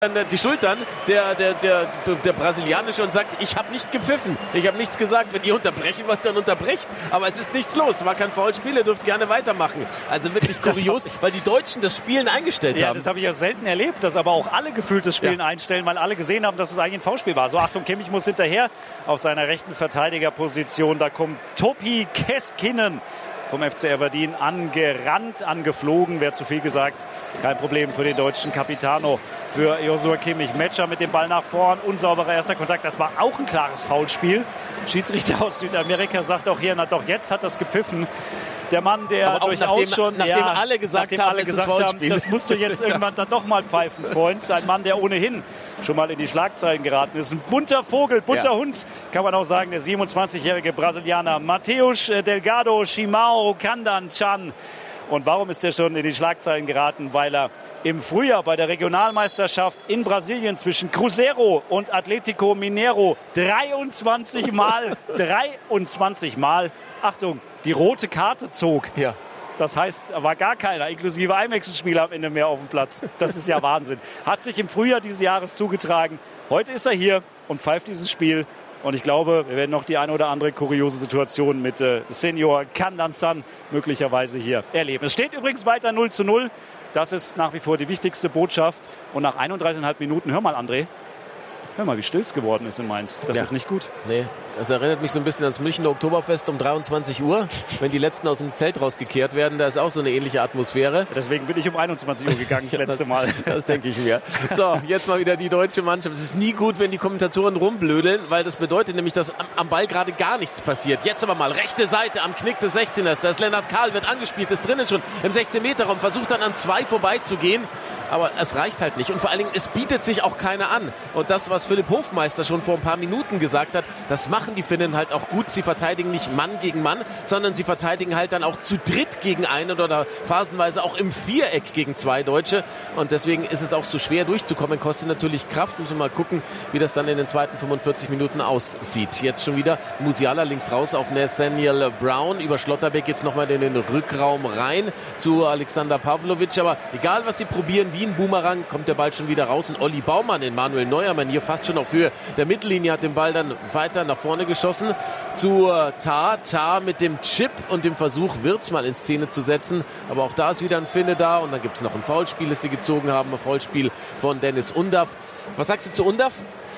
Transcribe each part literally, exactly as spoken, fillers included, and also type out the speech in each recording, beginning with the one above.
die Schultern, der, der, der, der Brasilianische, und sagt, ich habe nicht gepfiffen, ich habe nichts gesagt, wenn ihr unterbrechen wollt, dann unterbrecht, aber es ist nichts los, war kein Foulspiel, ihr dürft gerne weitermachen. Also wirklich kurios, weil die Deutschen das Spielen eingestellt ja, haben. Ja, das habe ich ja selten erlebt, dass aber auch alle gefühlt das Spielen ja. einstellen, weil alle gesehen haben, dass es eigentlich ein Foulspiel war. So, Achtung, Kimmich muss hinterher auf seiner rechten Verteidigerposition, da kommt Topi Keskinen vom F C Aberdeen angerannt, angeflogen, wäre zu viel gesagt. Kein Problem für den deutschen Capitano, für Joshua Kimmich. Metscher mit dem Ball nach vorn, unsauberer erster Kontakt. Das war auch ein klares Foulspiel. Schiedsrichter aus Südamerika sagt auch hier, na doch, jetzt hat das gepfiffen. Der Mann, der durchaus nachdem, schon... Nachdem ja, alle gesagt nachdem haben, alle gesagt haben, das musst du jetzt irgendwann dann doch mal pfeifen, Freund. Ein Mann, der ohnehin schon mal in die Schlagzeilen geraten ist. Ein bunter Vogel, bunter ja. Hund, kann man auch sagen. Der siebenundzwanzigjährige Brasilianer Mateus Delgado Chimao Candan-Chan. Und warum ist er schon in die Schlagzeilen geraten? Weil er im Frühjahr bei der Regionalmeisterschaft in Brasilien zwischen Cruzeiro und Atlético Mineiro dreiundzwanzig Mal, dreiundzwanzig Mal, Achtung, die rote Karte zog. Ja. Das heißt, da war gar keiner, inklusive Einwechselspieler am Ende mehr auf dem Platz. Das ist ja Wahnsinn. Hat sich im Frühjahr dieses Jahres zugetragen. Heute ist er hier und pfeift dieses Spiel. Und ich glaube, wir werden noch die eine oder andere kuriose Situation mit äh, Senior Candan-San möglicherweise hier erleben. Es steht übrigens weiter null zu null. Das ist nach wie vor die wichtigste Botschaft. Und nach einunddreißig Komma fünf Minuten, hör mal, André. Hör mal, wie still es geworden ist in Mainz. Das ja. ist nicht gut. Nee, das erinnert mich so ein bisschen ans Münchner Oktoberfest um dreiundzwanzig Uhr. Wenn die Letzten aus dem Zelt rausgekehrt werden, da ist auch so eine ähnliche Atmosphäre. Deswegen bin ich um einundzwanzig Uhr gegangen, das letzte Mal. das, das denke ich mir. So, jetzt mal wieder die deutsche Mannschaft. Es ist nie gut, wenn die Kommentatoren rumblödeln, weil das bedeutet nämlich, dass am, am Ball gerade gar nichts passiert. Jetzt aber mal rechte Seite am Knick des sechzehners. Da ist Lennart Kahl, wird angespielt, ist drinnen schon im sechzehn-Meter-Raum, versucht dann an zwei vorbeizugehen. Aber es reicht halt nicht. Und vor allen Dingen, es bietet sich auch keiner an. Und das, was Philipp Hofmeister schon vor ein paar Minuten gesagt hat, das machen die Finnen halt auch gut. Sie verteidigen nicht Mann gegen Mann, sondern sie verteidigen halt dann auch zu dritt gegen einen oder phasenweise auch im Viereck gegen zwei Deutsche. Und deswegen ist es auch so schwer durchzukommen. Kostet natürlich Kraft. Müssen wir mal gucken, wie das dann in den zweiten fünfundvierzig Minuten aussieht. Jetzt schon wieder Musiala links raus auf Nathaniel Brown. Über Schlotterbeck jetzt nochmal in den Rückraum rein zu Alexander Pavlovic. Aber egal, was sie probieren, wie ein Boomerang, kommt der Ball schon wieder raus. Und Olli Baumann in Manuel Neuer-Manier fast schon auf Höhe der Mittellinie hat den Ball dann weiter nach vorne geschossen zu Tar. Tar mit dem Chip und dem Versuch, Wirtz mal in Szene zu setzen. Aber auch da ist wieder ein Finne da. Und dann gibt es noch ein Foulspiel, das sie gezogen haben. Ein Foulspiel von Dennis Undav. Was sagst du zu Undav?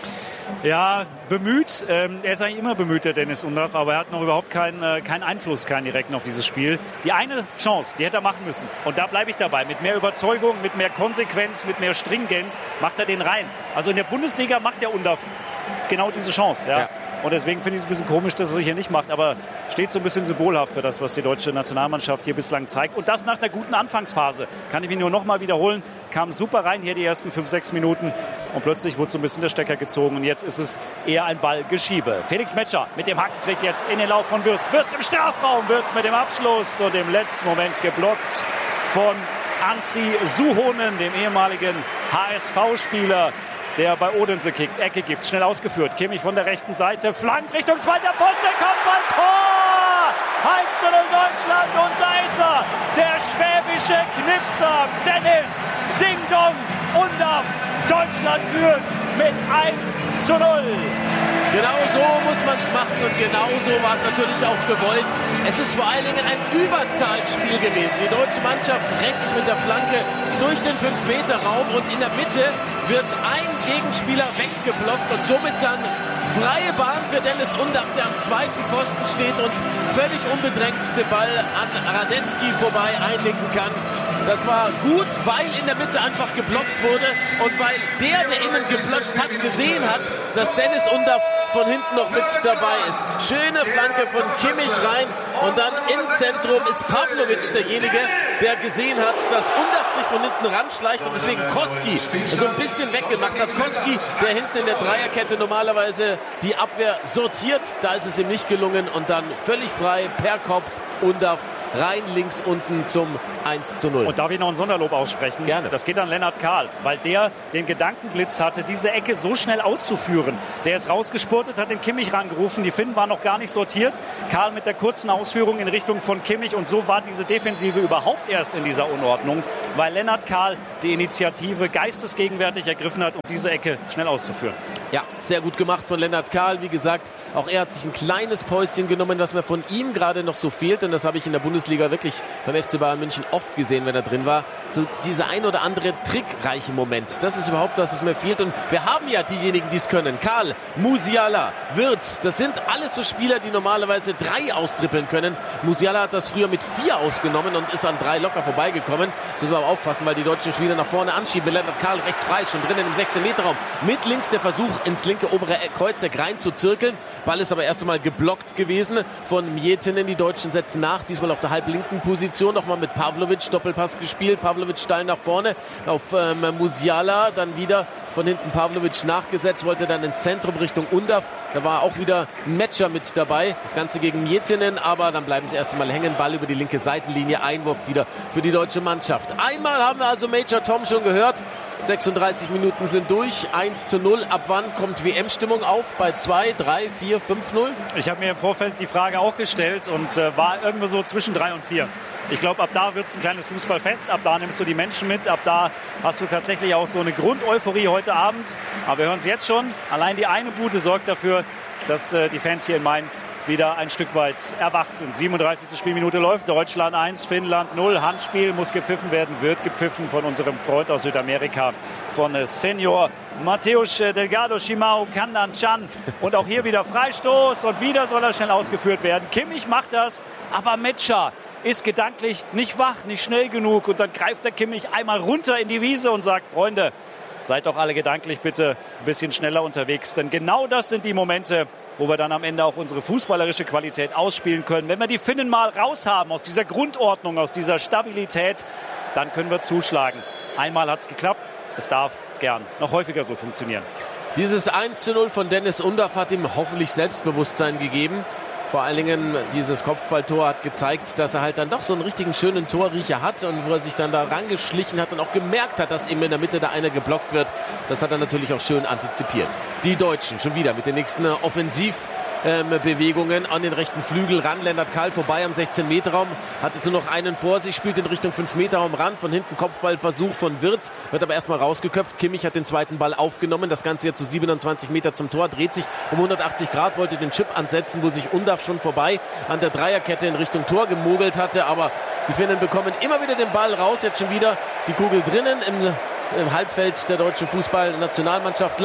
Ja, bemüht. Ähm, er ist eigentlich immer bemüht, der Dennis Undav, aber er hat noch überhaupt keinen, äh, keinen Einfluss, keinen direkten auf dieses Spiel. Die eine Chance, die hätte er machen müssen. Und da bleibe ich dabei. Mit mehr Überzeugung, mit mehr Konsequenz, mit mehr Stringenz macht er den rein. Also in der Bundesliga macht der Undav genau diese Chance. Ja. Ja. Und deswegen finde ich es ein bisschen komisch, dass er sich hier nicht macht. Aber steht so ein bisschen symbolhaft für das, was die deutsche Nationalmannschaft hier bislang zeigt. Und das nach einer guten Anfangsphase. Kann ich mich nur noch mal wiederholen. Kam super rein hier die ersten fünf, sechs Minuten. Und plötzlich wurde so ein bisschen der Stecker gezogen. Und jetzt ist es eher ein Ballgeschiebe. Felix Metscher mit dem Hackentrick jetzt in den Lauf von Wirtz. Wirtz im Strafraum. Wirtz mit dem Abschluss. Und im letzten Moment geblockt von Anzi Suhonen, dem ehemaligen H S V-Spieler, der bei Odense kickt, Ecke gibt, schnell ausgeführt. Kimmich von der rechten Seite, flankt Richtung zweiter Posten, Kopfball, Tor! eins zu null Deutschland und da ist er, der schwäbische Knipser, Dennis Ding Dong Undav. Deutschland führt mit eins zu null. Genau so muss man es machen und genau so war es natürlich auch gewollt. Es ist vor allen Dingen ein Überzahlspiel gewesen. Die deutsche Mannschaft rechts mit der Flanke durch den fünf-Meter-Raum und in der Mitte wird ein Gegenspieler weggeblockt und somit dann freie Bahn für Dennis Undav, der am zweiten Pfosten steht und völlig unbedrängt den Ball an Radetzky vorbei einlenken kann. Das war gut, weil in der Mitte einfach geblockt wurde und weil der, der innen geblockt hat, gesehen hat, dass Dennis Undav von hinten noch mit dabei ist. Schöne Flanke von Kimmich rein und dann im Zentrum ist Pavlovic derjenige, der gesehen hat, dass Undav sich von hinten ranschleicht und deswegen Koski so ein bisschen weggemacht hat. Koski, der hinten in der Dreierkette normalerweise die Abwehr sortiert, da ist es ihm nicht gelungen und dann völlig frei per Kopf Undav rein links unten zum eins zu null. Und darf ich noch ein Sonderlob aussprechen? Gerne. Das geht an Lennart Kahl, weil der den Gedankenblitz hatte, diese Ecke so schnell auszuführen. Der ist rausgespurtet, hat den Kimmich rangerufen. Die Finnen waren noch gar nicht sortiert. Kahl mit der kurzen Ausführung in Richtung von Kimmich. Und so war diese Defensive überhaupt erst in dieser Unordnung, weil Lennart Kahl die Initiative geistesgegenwärtig ergriffen hat, um diese Ecke schnell auszuführen. Ja, sehr gut gemacht von Lennart Kahl. Wie gesagt, auch er hat sich ein kleines Päuschen genommen, was mir von ihm gerade noch so fehlt. Und das habe ich in der Bundesliga wirklich beim F C Bayern München oft gesehen, wenn er drin war. So dieser ein oder andere trickreiche Moment. Das ist überhaupt das, was mir fehlt. Und wir haben ja diejenigen, die es können. Kahl, Musiala, Wirtz. Das sind alles so Spieler, die normalerweise drei austrippeln können. Musiala hat das früher mit vier ausgenommen und ist an drei locker vorbeigekommen. So müssen wir aber aufpassen, weil die deutschen Spieler nach vorne anschieben. Lennart Kahl rechts frei, schon drinnen im sechzehn Meter Raum. Mit links der Versuch, ins linke obere Kreuzeck rein zu zirkeln. Ball ist aber erst einmal geblockt gewesen von Mjetinen. Die Deutschen setzen nach, diesmal auf der halblinken Position. Nochmal mit Pavlovic, Doppelpass gespielt. Pavlovic steil nach vorne auf ähm, Musiala. Dann wieder von hinten Pavlovic nachgesetzt, wollte dann ins Zentrum Richtung Undav. Da war auch wieder ein Matcher mit dabei. Das Ganze gegen Mjetinen, aber dann bleiben sie erst einmal hängen. Ball über die linke Seitenlinie. Einwurf wieder für die deutsche Mannschaft. Einmal haben wir also Major Tom schon gehört. sechsunddreißig Minuten sind durch. eins zu null. Ab wann kommt W M-Stimmung auf? Bei zwei, drei, vier, fünf null? Ich habe mir im Vorfeld die Frage auch gestellt und äh, war irgendwo so zwischen drei und vier. Ich glaube, ab da wird es ein kleines Fußballfest. Ab da nimmst du die Menschen mit. Ab da hast du tatsächlich auch so eine Grundeuphorie heute Abend. Aber wir hören es jetzt schon. Allein die eine Bude sorgt dafür, dass äh, die Fans hier in Mainz wieder ein Stück weit erwacht sind. siebenunddreißigste Spielminute läuft. Deutschland eins, Finnland null. Handspiel muss gepfiffen werden, wird gepfiffen von unserem Freund aus Südamerika, von äh, Senior Mateusz Delgado Shimao Kandan-Chan. Und auch hier wieder Freistoß und wieder soll er schnell ausgeführt werden. Kimmich macht das, aber Metscher ist gedanklich nicht wach, nicht schnell genug. Und dann greift der Kimmich einmal runter in die Wiese und sagt, Freunde, seid doch alle gedanklich bitte ein bisschen schneller unterwegs. Denn genau das sind die Momente, wo wir dann am Ende auch unsere fußballerische Qualität ausspielen können. Wenn wir die Finnen mal raushaben aus dieser Grundordnung, aus dieser Stabilität, dann können wir zuschlagen. Einmal hat es geklappt, es darf gern noch häufiger so funktionieren. Dieses eins zu null von Dennis Undav hat ihm hoffentlich Selbstbewusstsein gegeben. Vor allen Dingen dieses Kopfballtor hat gezeigt, dass er halt dann doch so einen richtigen schönen Torriecher hat und wo er sich dann da rangeschlichen hat und auch gemerkt hat, dass eben in der Mitte da einer geblockt wird. Das hat er natürlich auch schön antizipiert. Die Deutschen schon wieder mit den nächsten Offensiv Ähm, Bewegungen an den rechten Flügel ran. Lennart Kahl vorbei am sechzehn Meter Raum. Hat jetzt nur noch einen vor sich, spielt in Richtung fünf Meter Raum ran. Von hinten Kopfballversuch von Wirtz. Wird aber erstmal rausgeköpft. Kimmich hat den zweiten Ball aufgenommen. Das Ganze jetzt zu so siebenundzwanzig Meter zum Tor. Dreht sich um hundertachtzig Grad, wollte den Chip ansetzen, wo sich Undav schon vorbei an der Dreierkette in Richtung Tor gemogelt hatte. Aber sie Finnen bekommen immer wieder den Ball raus. Jetzt schon wieder die Kugel drinnen im Im Halbfeld der deutschen Fußballnationalmannschaft.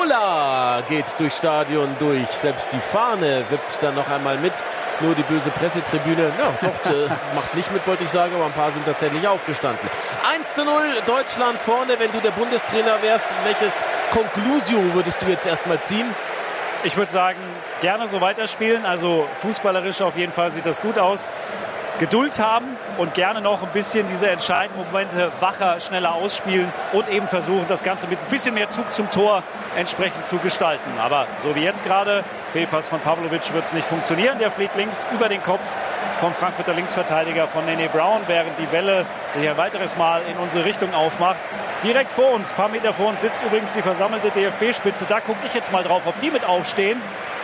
Laola geht durchs Stadion durch. Selbst die Fahne wippt dann noch einmal mit. Nur die böse Pressetribüne ja, macht, äh, macht nicht mit, wollte ich sagen, aber ein paar sind tatsächlich aufgestanden. eins zu null, Deutschland vorne. Wenn du der Bundestrainer wärst, welches Conclusio würdest du jetzt erstmal ziehen? Ich würde sagen, gerne so weiterspielen. Also fußballerisch auf jeden Fall sieht das gut aus. Geduld haben und gerne noch ein bisschen diese entscheidenden Momente wacher, schneller ausspielen und eben versuchen, das Ganze mit ein bisschen mehr Zug zum Tor entsprechend zu gestalten. Aber so wie jetzt gerade, Fehlpass von Pavlovic, wird es nicht funktionieren. Der fliegt links über den Kopf vom Frankfurter Linksverteidiger von Nene Brown, während die Welle sich ein weiteres Mal in unsere Richtung aufmacht. Direkt vor uns, ein paar Meter vor uns, sitzt übrigens die versammelte D F B-Spitze. Da gucke ich jetzt mal drauf, ob die mit aufstehen.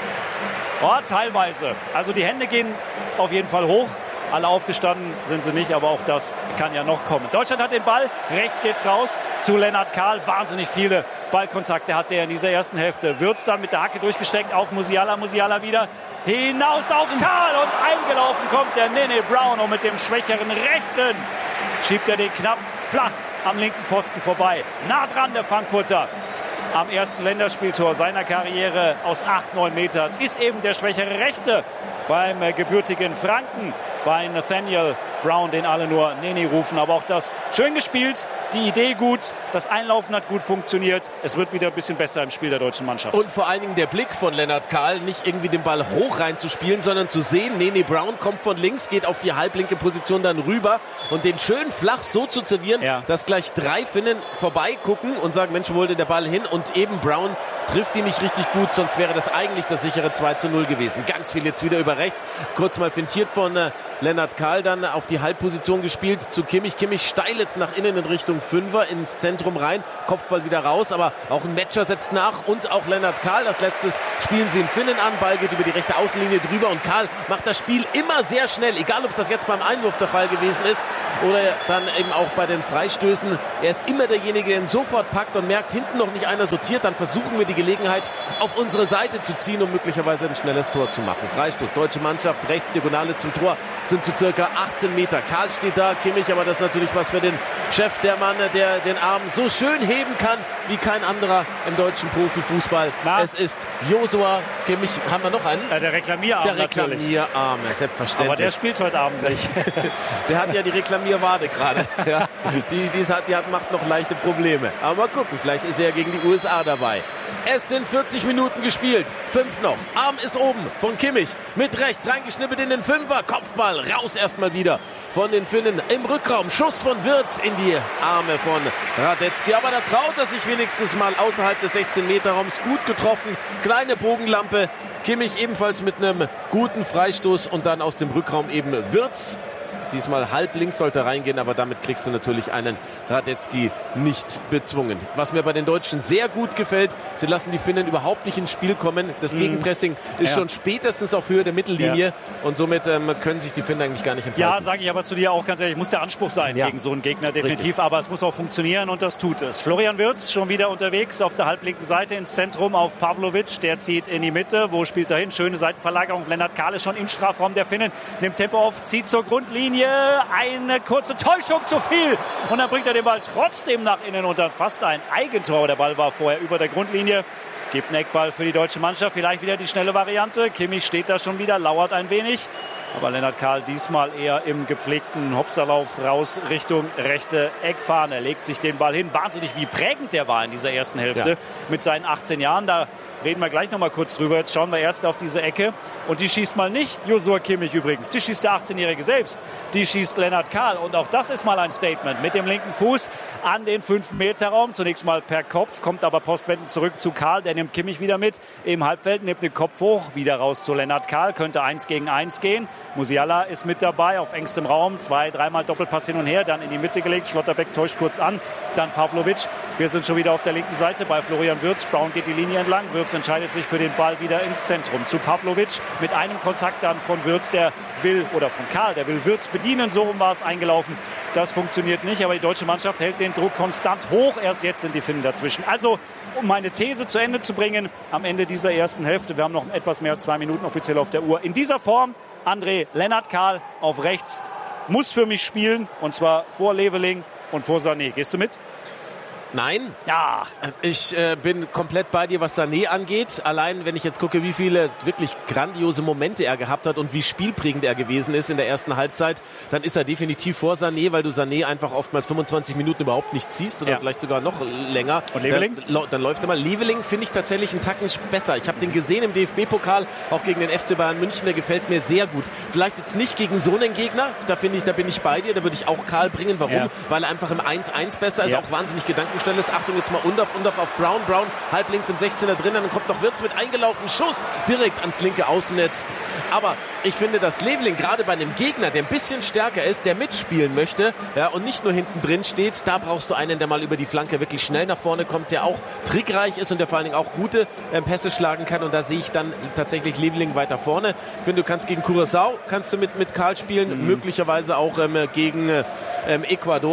Oh, teilweise. Also die Hände gehen auf jeden Fall hoch. Alle aufgestanden sind sie nicht, aber auch das kann ja noch kommen. Deutschland hat den Ball, rechts geht's raus zu Lennart Kahl. Wahnsinnig viele Ballkontakte hatte er in dieser ersten Hälfte. Wirtz dann mit der Hacke durchgesteckt auf Musiala, Musiala wieder hinaus auf Kahl und eingelaufen kommt der Nene Brown und mit dem schwächeren Rechten schiebt er den knapp flach am linken Pfosten vorbei. Nah dran der Frankfurter. Am ersten Länderspieltor seiner Karriere aus acht, neun Metern ist eben der schwächere Rechte beim gebürtigen Franken, bei Nathaniel Brown, den alle nur Nene rufen. Aber auch das schön gespielt, die Idee gut, das Einlaufen hat gut funktioniert. Es wird wieder ein bisschen besser im Spiel der deutschen Mannschaft. Und vor allen Dingen der Blick von Lennart Kahl, nicht irgendwie den Ball hoch reinzuspielen, sondern zu sehen, Nene Brown kommt von links, geht auf die halblinke Position dann rüber und den schön flach so zu servieren, ja. dass gleich drei Finnen vorbeigucken und sagen, Mensch, wo wollte der Ball hin? Und eben Brown trifft ihn nicht richtig gut, sonst wäre das eigentlich das sichere zwei zu null gewesen. Ganz viel jetzt wieder über rechts, kurz mal fintiert von äh, Lennart Kahl, dann auf die Halbposition gespielt zu Kimmich. Kimmich steil jetzt nach innen in Richtung Fünfer, ins Zentrum rein, Kopfball wieder raus, aber auch ein Matcher setzt nach und auch Lennart Kahl. Als letztes spielen sie einen Finnen an, Ball geht über die rechte Außenlinie drüber und Kahl macht das Spiel immer sehr schnell, egal ob das jetzt beim Einwurf der Fall gewesen ist oder dann eben auch bei den Freistößen. Er ist immer derjenige, der ihn sofort packt und merkt, hinten noch nicht einer sortiert, dann versuchen wir die Gelegenheit auf unsere Seite zu ziehen, um möglicherweise ein schnelles Tor zu machen. Freistoß, deutsche Mannschaft, rechts Diagonale zum Tor, sind zu circa achtzehn Meter. Karl steht da, Kimmich, aber das ist natürlich was für den Chef, der Mann, der den Arm so schön heben kann, wie kein anderer im deutschen Profifußball. Na? Es ist Josua Kimmich. Haben wir noch einen? Äh, der Reklamierarm Der Reklamierarm, selbstverständlich. Aber der spielt heute Abend nicht. Der hat ja die Reklamierwade gerade. Ja, die, die, hat, die hat, macht noch leichte Probleme. Aber mal gucken, vielleicht ist er ja gegen die U S A dabei. Es sind vierzig Minuten gespielt. Fünf noch. Arm ist oben von Kimmich. Mit rechts reingeschnippelt in den Fünfer. Kopfball raus erstmal wieder von den Finnen im Rückraum. Schuss von Wirtz in die Arme von Radetzky. Aber da traut er sich wenigstens mal außerhalb des sechzehn Meter Raums. Gut getroffen. Kleine Bogenlampe. Kimmich ebenfalls mit einem guten Freistoß und dann aus dem Rückraum eben Wirtz. Diesmal halb links sollte reingehen, aber damit kriegst du natürlich einen Radetzky nicht bezwungen. Was mir bei den Deutschen sehr gut gefällt, sie lassen die Finnen überhaupt nicht ins Spiel kommen. Das Gegenpressing ist ja. schon spätestens auf Höhe der Mittellinie ja. und somit ähm, können sich die Finnen eigentlich gar nicht entfalten. Ja, sage ich aber zu dir auch ganz ehrlich, muss der Anspruch sein ja. gegen so einen Gegner definitiv, Richtig. aber es muss auch funktionieren und das tut es. Florian Wirtz schon wieder unterwegs auf der halblinken Seite ins Zentrum auf Pavlovic, der zieht in die Mitte. Wo spielt er hin? Schöne Seitenverlagerung. Lennart Kahl ist schon im Strafraum der Finnen, nimmt Tempo auf, zieht zur Grundlinie. Eine kurze Täuschung zu viel. Und dann bringt er den Ball trotzdem nach innen und dann fast ein Eigentor. Der Ball war vorher über der Grundlinie. Gibt einen Eckball für die deutsche Mannschaft. Vielleicht wieder die schnelle Variante. Kimmich steht da schon wieder, lauert ein wenig. Aber Lennart Kahl diesmal eher im gepflegten Hopserlauf raus Richtung rechte Eckfahne. Legt sich den Ball hin. Wahnsinnig, wie prägend der war in dieser ersten Hälfte ja. mit seinen achtzehn Jahren. Da reden wir gleich noch mal kurz drüber. Jetzt schauen wir erst auf diese Ecke. Und die schießt mal nicht Josua Kimmich übrigens. Die schießt der achtzehnjährige selbst. Die schießt Lennart Kahl. Und auch das ist mal ein Statement. Mit dem linken Fuß an den fünf Meter Raum. Zunächst mal per Kopf. Kommt aber postwendend zurück zu Kahl. Der nimmt Kimmich wieder mit. Im Halbfeld nimmt den Kopf hoch. Wieder raus zu Lennart Kahl. Könnte eins gegen eins gehen. Musiala ist mit dabei auf engstem Raum. Zwei, dreimal Doppelpass hin und her. Dann in die Mitte gelegt. Schlotterbeck täuscht kurz an. Dann Pavlovic. Wir sind schon wieder auf der linken Seite bei Florian Wirtz. Brown geht die Linie entlang. Wirtz entscheidet sich für den Ball wieder ins Zentrum. Zu Pavlovic mit einem Kontakt dann von Wirtz. Der will, oder von Kahl, der will Wirtz bedienen. So rum war es eingelaufen. Das funktioniert nicht. Aber die deutsche Mannschaft hält den Druck konstant hoch. Erst jetzt sind die Finnen dazwischen. Also, um meine These zu Ende zu bringen, am Ende dieser ersten Hälfte, wir haben noch etwas mehr als zwei Minuten offiziell auf der Uhr. In dieser Form André Lennart Kahl auf rechts muss für mich spielen, und zwar vor Leveling und vor Sané. Gehst du mit? Nein. Ja. Ich äh, bin komplett bei dir, was Sané angeht. Allein, wenn ich jetzt gucke, wie viele wirklich grandiose Momente er gehabt hat und wie spielprägend er gewesen ist in der ersten Halbzeit, dann ist er definitiv vor Sané, weil du Sané einfach oftmals fünfundzwanzig Minuten überhaupt nicht ziehst oder ja. vielleicht sogar noch länger. Und Leveling? Dann, dann läuft er mal. Leveling finde ich tatsächlich einen Tacken besser. Ich habe den gesehen im D F B-Pokal, auch gegen den F C Bayern München, der gefällt mir sehr gut. Vielleicht jetzt nicht gegen so einen Gegner, da finde ich, da bin ich bei dir, da würde ich auch Kahl bringen. Warum? Ja. Weil er einfach im eins eins besser ist, ja. auch wahnsinnig gedankenständig. Achtung, jetzt mal Undorf, Undorf auf Brown, Brown halb links im sechzehner drin, dann kommt noch Wirtz mit eingelaufen, Schuss direkt ans linke Außennetz. Aber ich finde, dass Leveling gerade bei einem Gegner, der ein bisschen stärker ist, der mitspielen möchte, ja, und nicht nur hinten drin steht, da brauchst du einen, der mal über die Flanke wirklich schnell nach vorne kommt, der auch trickreich ist und der vor allen Dingen auch gute äh, Pässe schlagen kann, und da sehe ich dann tatsächlich Leveling weiter vorne. Ich finde, du kannst gegen Curaçao, kannst du mit, mit Kahl spielen, mhm. möglicherweise auch ähm, gegen ähm, Ecuador.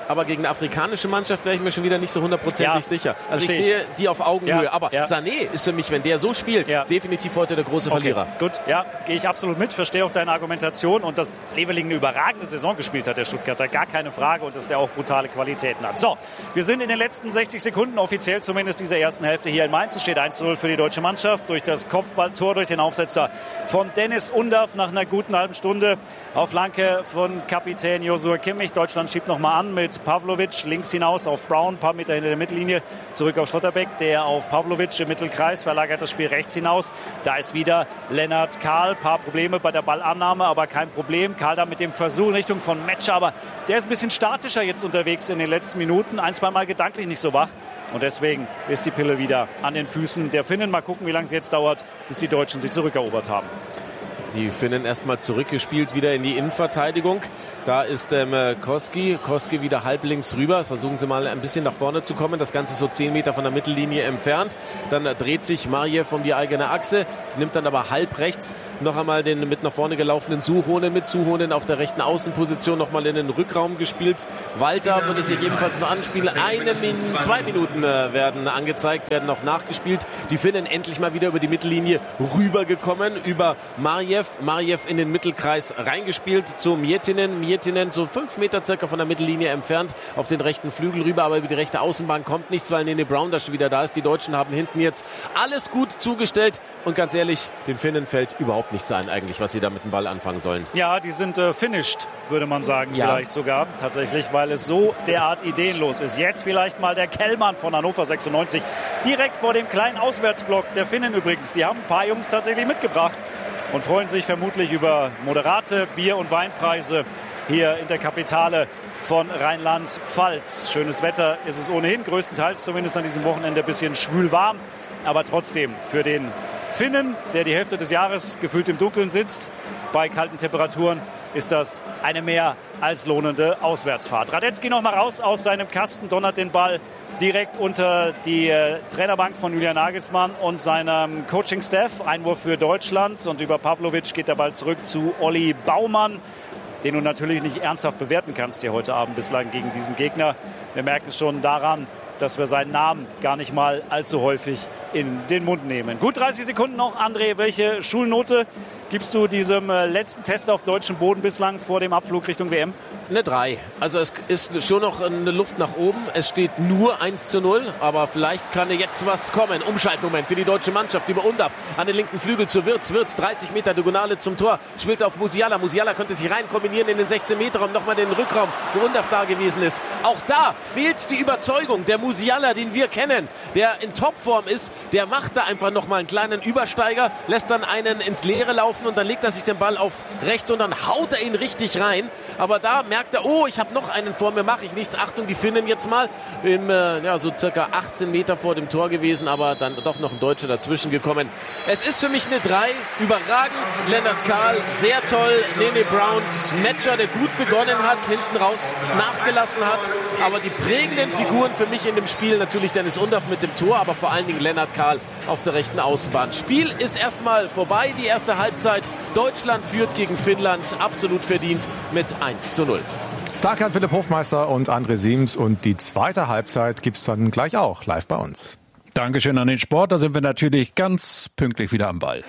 aber gegen eine afrikanische Mannschaft wäre ich mir schon wieder nicht so hundertprozentig ja, sicher. Also ich ich. sehe die auf Augenhöhe, ja, aber ja. Sané ist für mich, wenn der so spielt, ja. definitiv heute der große Verlierer. Okay, gut, ja, gehe ich absolut mit, verstehe auch deine Argumentation und dass Leveling eine überragende Saison gespielt hat, der Stuttgarter, gar keine Frage und dass der auch brutale Qualitäten hat. So, wir sind in den letzten sechzig Sekunden, offiziell zumindest dieser ersten Hälfte hier in Mainz. Es steht eins zu null für die deutsche Mannschaft durch das Kopfballtor, durch den Aufsetzer von Dennis Undav nach einer guten halben Stunde auf Flanke von Kapitän Joshua Kimmich. Deutschland schiebt nochmal an mit Pavlovic links hinaus auf Brown, ein paar Meter hinter der Mittellinie, zurück auf Schlotterbeck, der auf Pavlovic im Mittelkreis verlagert das Spiel rechts hinaus. Da ist wieder Lennart Kahl, paar Probleme bei der Ballannahme, aber kein Problem. Kahl da mit dem Versuch in Richtung von Metscher, aber der ist ein bisschen statischer jetzt unterwegs in den letzten Minuten, ein, zwei Mal gedanklich nicht so wach. Und deswegen ist die Pille wieder an den Füßen der Finnen. Mal gucken, wie lange es jetzt dauert, bis die Deutschen sie zurückerobert haben. Die Finnen erstmal zurückgespielt wieder in die Innenverteidigung. Da ist ähm, Koski. Koski wieder halblinks rüber. Versuchen sie mal ein bisschen nach vorne zu kommen. Das Ganze so zehn Meter von der Mittellinie entfernt. Dann äh, dreht sich Marjew um die eigene Achse. Nimmt dann aber halb rechts noch einmal den mit nach vorne gelaufenen Suhonen mit. Suhonen auf der rechten Außenposition nochmal in den Rückraum gespielt. Walter würde sich ebenfalls noch anspielen. Eine Min- zwei Minuten äh, werden angezeigt, werden noch nachgespielt. Die Finnen endlich mal wieder über die Mittellinie rübergekommen. Über Marjew. Marjew in den Mittelkreis reingespielt zu Miettinen. Miettinen so fünf Meter circa von der Mittellinie entfernt auf den rechten Flügel rüber, aber über die rechte Außenbahn kommt nichts, weil Nene Brown da schon wieder da ist. Die Deutschen haben hinten jetzt alles gut zugestellt und ganz ehrlich, den Finnen fällt überhaupt nichts ein eigentlich, was sie da mit dem Ball anfangen sollen. Ja, die sind äh, finished, würde man sagen, ja. vielleicht sogar tatsächlich, weil es so derart ideenlos ist. Jetzt vielleicht mal der Kellmann von Hannover sechsundneunzig, direkt vor dem kleinen Auswärtsblock der Finnen übrigens. Die haben ein paar Jungs tatsächlich mitgebracht und freuen sich vermutlich über moderate Bier- und Weinpreise hier in der Kapitale von Rheinland-Pfalz. Schönes Wetter ist es ohnehin, größtenteils zumindest an diesem Wochenende ein bisschen schwül warm. Aber trotzdem für den Finnen, der die Hälfte des Jahres gefühlt im Dunkeln sitzt, bei kalten Temperaturen, ist das eine mehr als lohnende Auswärtsfahrt. Radetzky noch mal raus aus seinem Kasten, donnert den Ball direkt unter die äh, Trainerbank von Julian Nagelsmann und seinem Coaching-Staff. Einwurf für Deutschland und über Pavlovic geht der Ball zurück zu Olli Baumann, den du natürlich nicht ernsthaft bewerten kannst hier heute Abend bislang gegen diesen Gegner. Wir merken es schon daran, dass wir seinen Namen gar nicht mal allzu häufig in den Mund nehmen. Gut dreißig Sekunden noch. André, welche Schulnote gibst du diesem letzten Test auf deutschem Boden bislang vor dem Abflug Richtung W M? Eine drei. Also es ist schon noch eine Luft nach oben. Es steht nur eins zu null, aber vielleicht kann jetzt was kommen. Umschaltmoment für die deutsche Mannschaft über Undav an den linken Flügel zu Wirtz. Wirtz dreißig Meter Diagonale zum Tor, spielt auf Musiala. Musiala könnte sich rein kombinieren in den sechzehn Meter Raum, nochmal den Rückraum, wo Undav da gewesen ist. Auch da fehlt die Überzeugung. Der Musiala, den wir kennen, der in Topform ist, der macht da einfach nochmal einen kleinen Übersteiger, lässt dann einen ins Leere laufen und dann legt er sich den Ball auf rechts und dann haut er ihn richtig rein. Aber da merkt er, oh, ich habe noch einen vor mir, mache ich nichts. Achtung, die Finnen jetzt mal. Im, äh, ja, so circa achtzehn Meter vor dem Tor gewesen, aber dann doch noch ein Deutscher dazwischen gekommen. Es ist für mich eine drei. Überragend. Lennart Kahl, sehr toll. Nene Brown, Metscher, der gut begonnen hat, hinten raus nachgelassen hat. Aber die prägenden Figuren für mich in dem Spiel natürlich Dennis Undav mit dem Tor, aber vor allen Dingen Lennart Kahl auf der rechten Außenbahn. Spiel ist erstmal vorbei, die erste Halbzeit. Deutschland führt gegen Finnland, absolut verdient mit eins zu null. Danke an Philipp Hofmeister und André Siems. Und die zweite Halbzeit gibt es dann gleich auch live bei uns. Dankeschön an den Sport. Da sind wir natürlich ganz pünktlich wieder am Ball.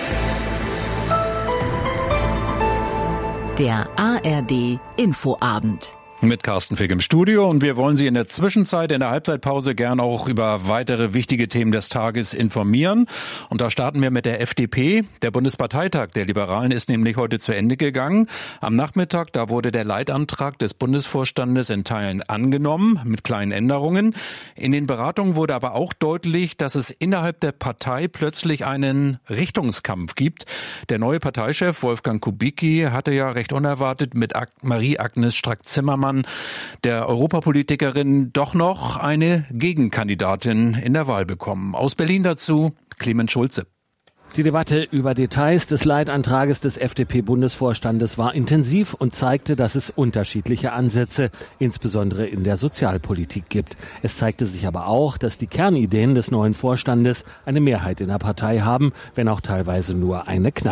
Der A R D Infoabend. Mit Carsten Fick im Studio und wir wollen Sie in der Zwischenzeit, in der Halbzeitpause gern auch über weitere wichtige Themen des Tages informieren. Und da starten wir mit der F D P. Der Bundesparteitag der Liberalen ist nämlich heute zu Ende gegangen. Am Nachmittag, da wurde der Leitantrag des Bundesvorstandes in Teilen angenommen, mit kleinen Änderungen. In den Beratungen wurde aber auch deutlich, dass es innerhalb der Partei plötzlich einen Richtungskampf gibt. Der neue Parteichef Wolfgang Kubicki hatte ja recht unerwartet mit Marie-Agnes Strack-Zimmermann, der Europapolitikerin, doch noch eine Gegenkandidatin in der Wahl bekommen. Aus Berlin dazu Clemens Schulze. Die Debatte über Details des Leitantrages des F D P-Bundesvorstandes war intensiv und zeigte, dass es unterschiedliche Ansätze, insbesondere in der Sozialpolitik, gibt. Es zeigte sich aber auch, dass die Kernideen des neuen Vorstandes eine Mehrheit in der Partei haben, wenn auch teilweise nur eine knappe.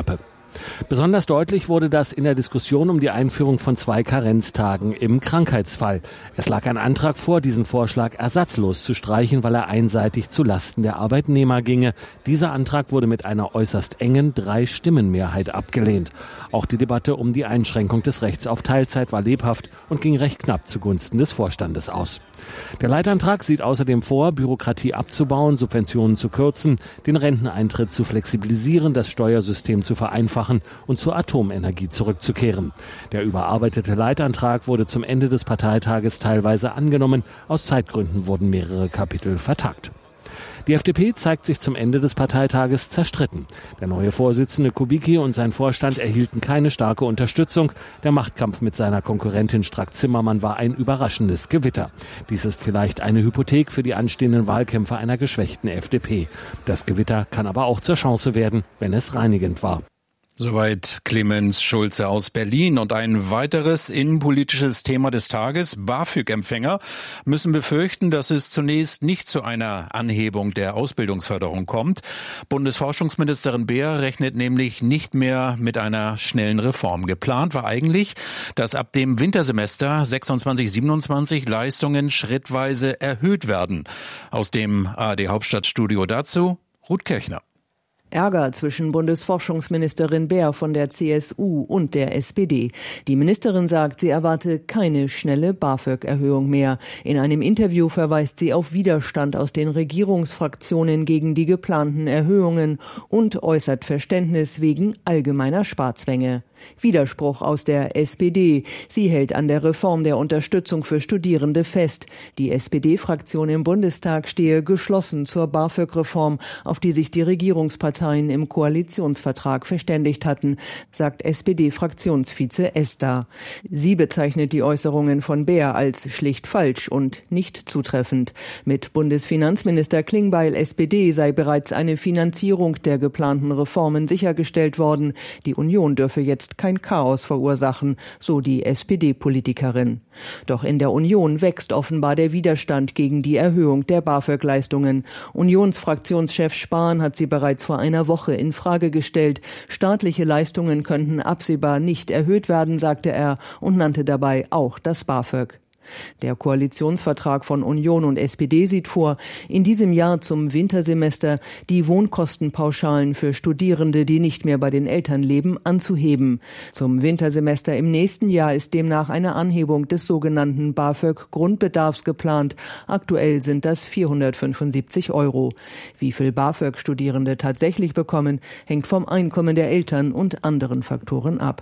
Besonders deutlich wurde das in der Diskussion um die Einführung von zwei Karenztagen im Krankheitsfall. Es lag ein Antrag vor, diesen Vorschlag ersatzlos zu streichen, weil er einseitig zu Lasten der Arbeitnehmer ginge. Dieser Antrag wurde mit einer äußerst engen Drei-Stimmen-Mehrheit abgelehnt. Auch die Debatte um die Einschränkung des Rechts auf Teilzeit war lebhaft und ging recht knapp zugunsten des Vorstandes aus. Der Leitantrag sieht außerdem vor, Bürokratie abzubauen, Subventionen zu kürzen, den Renteneintritt zu flexibilisieren, das Steuersystem zu vereinfachen und zur Atomenergie zurückzukehren. Der überarbeitete Leitantrag wurde zum Ende des Parteitages teilweise angenommen. Aus Zeitgründen wurden mehrere Kapitel vertagt. Die F D P zeigt sich zum Ende des Parteitages zerstritten. Der neue Vorsitzende Kubicki und sein Vorstand erhielten keine starke Unterstützung. Der Machtkampf mit seiner Konkurrentin Strack-Zimmermann war ein überraschendes Gewitter. Dies ist vielleicht eine Hypothek für die anstehenden Wahlkämpfe einer geschwächten F D P. Das Gewitter kann aber auch zur Chance werden, wenn es reinigend war. Soweit Clemens Schulze aus Berlin. Und ein weiteres innenpolitisches Thema des Tages. BAföG-Empfänger müssen befürchten, dass es zunächst nicht zu einer Anhebung der Ausbildungsförderung kommt. Bundesforschungsministerin Beer rechnet nämlich nicht mehr mit einer schnellen Reform. Geplant war eigentlich, dass ab dem Wintersemester sechsundzwanzig siebenundzwanzig Leistungen schrittweise erhöht werden. Aus dem A R D-Hauptstadtstudio dazu Ruth Kirchner. Ärger zwischen Bundesforschungsministerin Beer von der C S U und der S P D. Die Ministerin sagt, sie erwarte keine schnelle BAföG-Erhöhung mehr. In einem Interview verweist sie auf Widerstand aus den Regierungsfraktionen gegen die geplanten Erhöhungen und äußert Verständnis wegen allgemeiner Sparzwänge. Widerspruch aus der S P D. Sie hält an der Reform der Unterstützung für Studierende fest. Die S P D-Fraktion im Bundestag stehe geschlossen zur BAföG-Reform, auf die sich die Regierungsparteien im Koalitionsvertrag verständigt hatten, sagt S P D-Fraktionsvize Ester. Sie bezeichnet die Äußerungen von Beer als schlicht falsch und nicht zutreffend. Mit Bundesfinanzminister Klingbeil S P D sei bereits eine Finanzierung der geplanten Reformen sichergestellt worden. Die Union dürfe jetzt kein Chaos verursachen, so die S P D-Politikerin. Doch in der Union wächst offenbar der Widerstand gegen die Erhöhung der BAföG-Leistungen. Unionsfraktionschef Spahn hat sie bereits vor einer Woche in Frage gestellt. Staatliche Leistungen könnten absehbar nicht erhöht werden, sagte er und nannte dabei auch das BAföG. Der Koalitionsvertrag von Union und S P D sieht vor, in diesem Jahr zum Wintersemester die Wohnkostenpauschalen für Studierende, die nicht mehr bei den Eltern leben, anzuheben. Zum Wintersemester im nächsten Jahr ist demnach eine Anhebung des sogenannten BAföG-Grundbedarfs geplant. Aktuell sind das vierhundertfünfundsiebzig Euro. Wie viel BAföG Studierende tatsächlich bekommen, hängt vom Einkommen der Eltern und anderen Faktoren ab.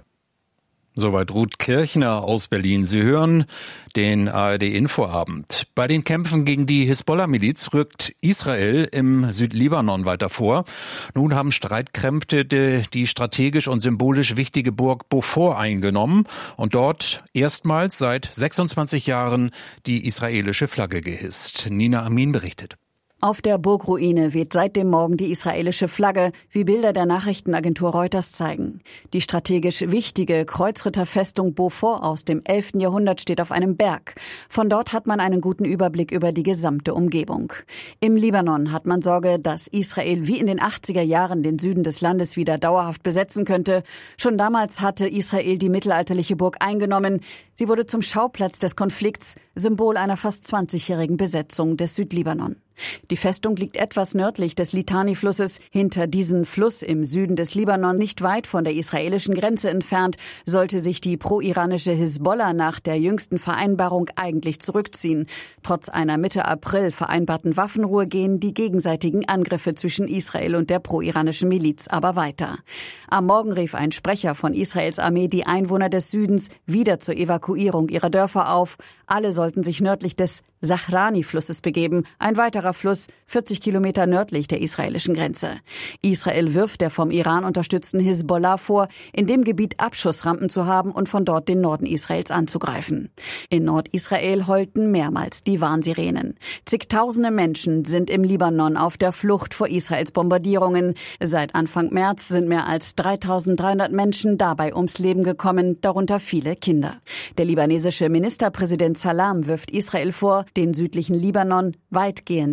Soweit Ruth Kirchner aus Berlin. Sie hören den A R D-Infoabend. Bei den Kämpfen gegen die Hisbollah-Miliz rückt Israel im Südlibanon weiter vor. Nun haben Streitkräfte die strategisch und symbolisch wichtige Burg Beaufort eingenommen und dort erstmals seit sechsundzwanzig Jahren die israelische Flagge gehisst. Nina Amin berichtet. Auf der Burgruine weht seit dem Morgen die israelische Flagge, wie Bilder der Nachrichtenagentur Reuters zeigen. Die strategisch wichtige Kreuzritterfestung Beaufort aus dem elften Jahrhundert steht auf einem Berg. Von dort hat man einen guten Überblick über die gesamte Umgebung. Im Libanon hat man Sorge, dass Israel wie in den achtziger Jahren den Süden des Landes wieder dauerhaft besetzen könnte. Schon damals hatte Israel die mittelalterliche Burg eingenommen. Sie wurde zum Schauplatz des Konflikts, Symbol einer fast zwanzigjährigen Besetzung des Südlibanon. Die Festung liegt etwas nördlich des Litani-Flusses. Hinter diesem Fluss im Süden des Libanon, nicht weit von der israelischen Grenze entfernt, sollte sich die pro-iranische Hisbollah nach der jüngsten Vereinbarung eigentlich zurückziehen. Trotz einer Mitte April vereinbarten Waffenruhe gehen die gegenseitigen Angriffe zwischen Israel und der pro-iranischen Miliz aber weiter. Am Morgen rief ein Sprecher von Israels Armee die Einwohner des Südens wieder zur Evakuierung ihrer Dörfer auf. Alle sollten sich nördlich des Zahrani-Flusses begeben, ein weiterer Fluss vierzig Kilometer nördlich der israelischen Grenze. Israel wirft der vom Iran unterstützten Hisbollah vor, in dem Gebiet Abschussrampen zu haben und von dort den Norden Israels anzugreifen. In Nordisrael heulten mehrmals die Warnsirenen. Zigtausende Menschen sind im Libanon auf der Flucht vor Israels Bombardierungen. Seit Anfang März sind mehr als dreitausenddreihundert Menschen dabei ums Leben gekommen, darunter viele Kinder. Der libanesische Ministerpräsident Salam wirft Israel vor, den südlichen Libanon weitgehend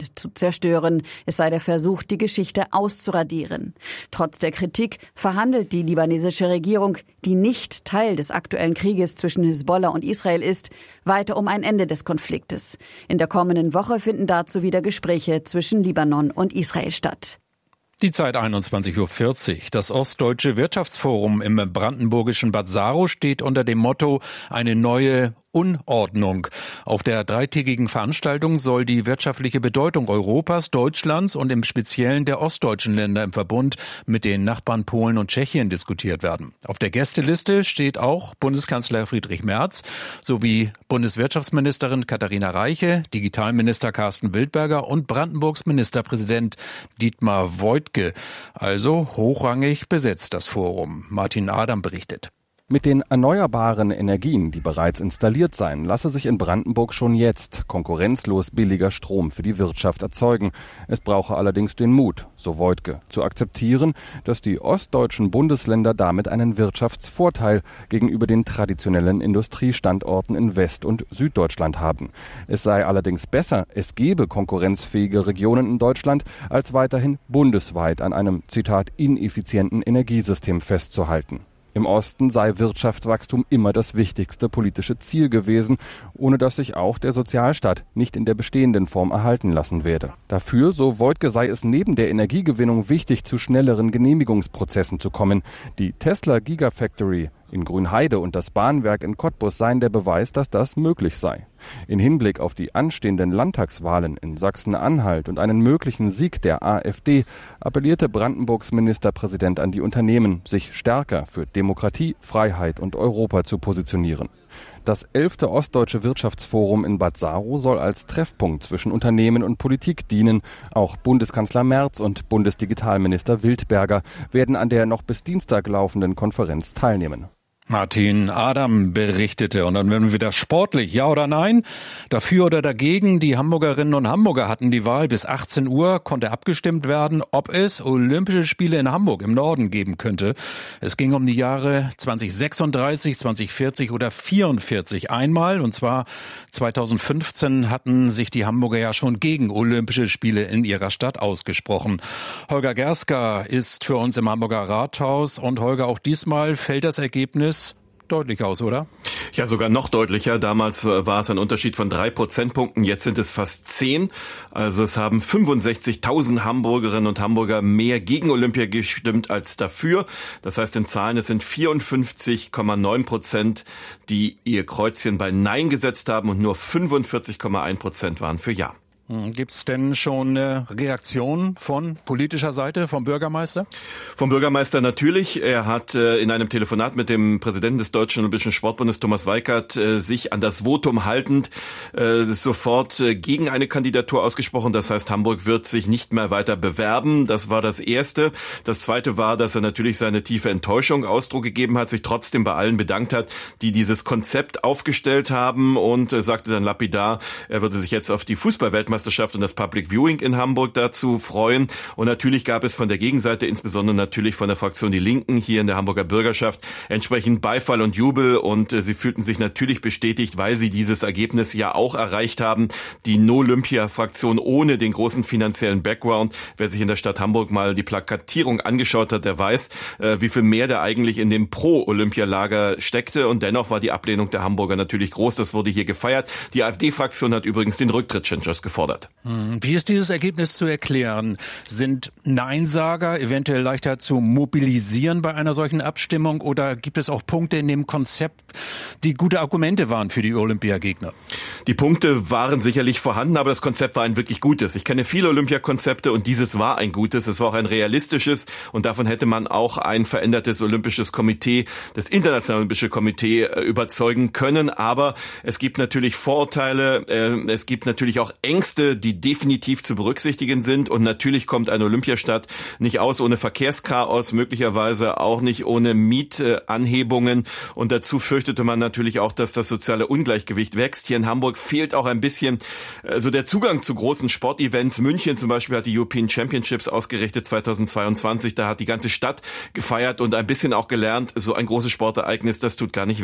Monument zu zerstören. Es sei der Versuch, die Geschichte auszuradieren. Trotz der Kritik verhandelt die libanesische Regierung, die nicht Teil des aktuellen Krieges zwischen Hisbollah und Israel ist, weiter um ein Ende des Konfliktes. In der kommenden Woche finden dazu wieder Gespräche zwischen Libanon und Israel statt. Die Zeit einundzwanzig Uhr vierzig. Das Ostdeutsche Wirtschaftsforum im brandenburgischen Bad Saro steht unter dem Motto eine neue Unordnung. Auf der dreitägigen Veranstaltung soll die wirtschaftliche Bedeutung Europas, Deutschlands und im Speziellen der ostdeutschen Länder im Verbund mit den Nachbarn Polen und Tschechien diskutiert werden. Auf der Gästeliste steht auch Bundeskanzler Friedrich Merz sowie Bundeswirtschaftsministerin Katharina Reiche, Digitalminister Carsten Wildberger und Brandenburgs Ministerpräsident Dietmar Woidke. Also hochrangig besetzt das Forum. Martin Adam berichtet. Mit den erneuerbaren Energien, die bereits installiert seien, lasse sich in Brandenburg schon jetzt konkurrenzlos billiger Strom für die Wirtschaft erzeugen. Es brauche allerdings den Mut, so Woidke, zu akzeptieren, dass die ostdeutschen Bundesländer damit einen Wirtschaftsvorteil gegenüber den traditionellen Industriestandorten in West- und Süddeutschland haben. Es sei allerdings besser, es gebe konkurrenzfähige Regionen in Deutschland, als weiterhin bundesweit an einem, Zitat, ineffizienten Energiesystem festzuhalten. Im Osten sei Wirtschaftswachstum immer das wichtigste politische Ziel gewesen, ohne dass sich auch der Sozialstaat nicht in der bestehenden Form erhalten lassen werde. Dafür, so Woidke, sei es neben der Energiegewinnung wichtig, zu schnelleren Genehmigungsprozessen zu kommen. Die Tesla Gigafactory in Grünheide und das Bahnwerk in Cottbus seien der Beweis, dass das möglich sei. In Hinblick auf die anstehenden Landtagswahlen in Sachsen-Anhalt und einen möglichen Sieg der AfD appellierte Brandenburgs Ministerpräsident an die Unternehmen, sich stärker für Demokratie, Freiheit und Europa zu positionieren. Das elfte Ostdeutsche Wirtschaftsforum in Bad Saro soll als Treffpunkt zwischen Unternehmen und Politik dienen. Auch Bundeskanzler Merz und Bundesdigitalminister Wildberger werden an der noch bis Dienstag laufenden Konferenz teilnehmen. Martin Adam berichtete. Und dann werden wir wieder sportlich. Ja oder nein? Dafür oder dagegen? Die Hamburgerinnen und Hamburger hatten die Wahl. Bis achtzehn Uhr konnte abgestimmt werden, ob es Olympische Spiele in Hamburg im Norden geben könnte. Es ging um die Jahre zwanzig sechsunddreißig, zwanzig vierzig oder vierundvierzig einmal. Und zwar zweitausendfünfzehn hatten sich die Hamburger ja schon gegen Olympische Spiele in ihrer Stadt ausgesprochen. Holger Gerska ist für uns im Hamburger Rathaus. Und Holger, auch diesmal fällt das Ergebnis deutlich aus, oder? Ja, sogar noch deutlicher. Damals war es ein Unterschied von drei Prozentpunkten, jetzt sind es fast zehn. Also es haben fünfundsechzigtausend Hamburgerinnen und Hamburger mehr gegen Olympia gestimmt als dafür. Das heißt in Zahlen, es sind vierundfünfzig Komma neun Prozent, die ihr Kreuzchen bei Nein gesetzt haben und nur fünfundvierzig Komma eins Prozent waren für Ja. Gibt es denn schon eine Reaktion von politischer Seite, vom Bürgermeister? Vom Bürgermeister natürlich. Er hat äh, in einem Telefonat mit dem Präsidenten des Deutschen Olympischen Sportbundes, Thomas Weikert, äh, sich an das Votum haltend äh, sofort äh, gegen eine Kandidatur ausgesprochen. Das heißt, Hamburg wird sich nicht mehr weiter bewerben. Das war das Erste. Das Zweite war, dass er natürlich seine tiefe Enttäuschung Ausdruck gegeben hat, sich trotzdem bei allen bedankt hat, die dieses Konzept aufgestellt haben und äh, sagte dann lapidar, er würde sich jetzt auf die Fußball-Weltmeisterschaft und das Public Viewing in Hamburg dazu freuen. Und natürlich gab es von der Gegenseite, insbesondere natürlich von der Fraktion Die Linken hier in der Hamburger Bürgerschaft, entsprechend Beifall und Jubel. Und äh, sie fühlten sich natürlich bestätigt, weil sie dieses Ergebnis ja auch erreicht haben. Die No-Olympia-Fraktion ohne den großen finanziellen Background. Wer sich in der Stadt Hamburg mal die Plakatierung angeschaut hat, der weiß, äh, wie viel mehr da eigentlich in dem Pro-Olympia-Lager steckte. Und dennoch war die Ablehnung der Hamburger natürlich groß. Das wurde hier gefeiert. Die AfD-Fraktion hat übrigens den Rücktritt Schindlers gefordert. Wie ist dieses Ergebnis zu erklären? Sind Neinsager eventuell leichter zu mobilisieren bei einer solchen Abstimmung oder gibt es auch Punkte in dem Konzept, die gute Argumente waren für die Olympiagegner? Die Punkte waren sicherlich vorhanden, aber das Konzept war ein wirklich gutes. Ich kenne viele Olympiakonzepte und dieses war ein gutes. Es war auch ein realistisches und davon hätte man auch ein verändertes Olympisches Komitee, das Internationale Olympische Komitee, überzeugen können. Aber es gibt natürlich Vorurteile, es gibt natürlich auch Ängste, die definitiv zu berücksichtigen sind. Und natürlich kommt eine Olympiastadt nicht aus ohne Verkehrschaos, möglicherweise auch nicht ohne Mietanhebungen. Und dazu fürchtete man natürlich auch, dass das soziale Ungleichgewicht wächst. Hier in Hamburg fehlt auch ein bisschen so der Zugang zu großen Sportevents. München zum Beispiel hat die European Championships ausgerichtet zweitausendzweiundzwanzig. Da hat die ganze Stadt gefeiert und ein bisschen auch gelernt, so ein großes Sportereignis, das tut gar nicht weh.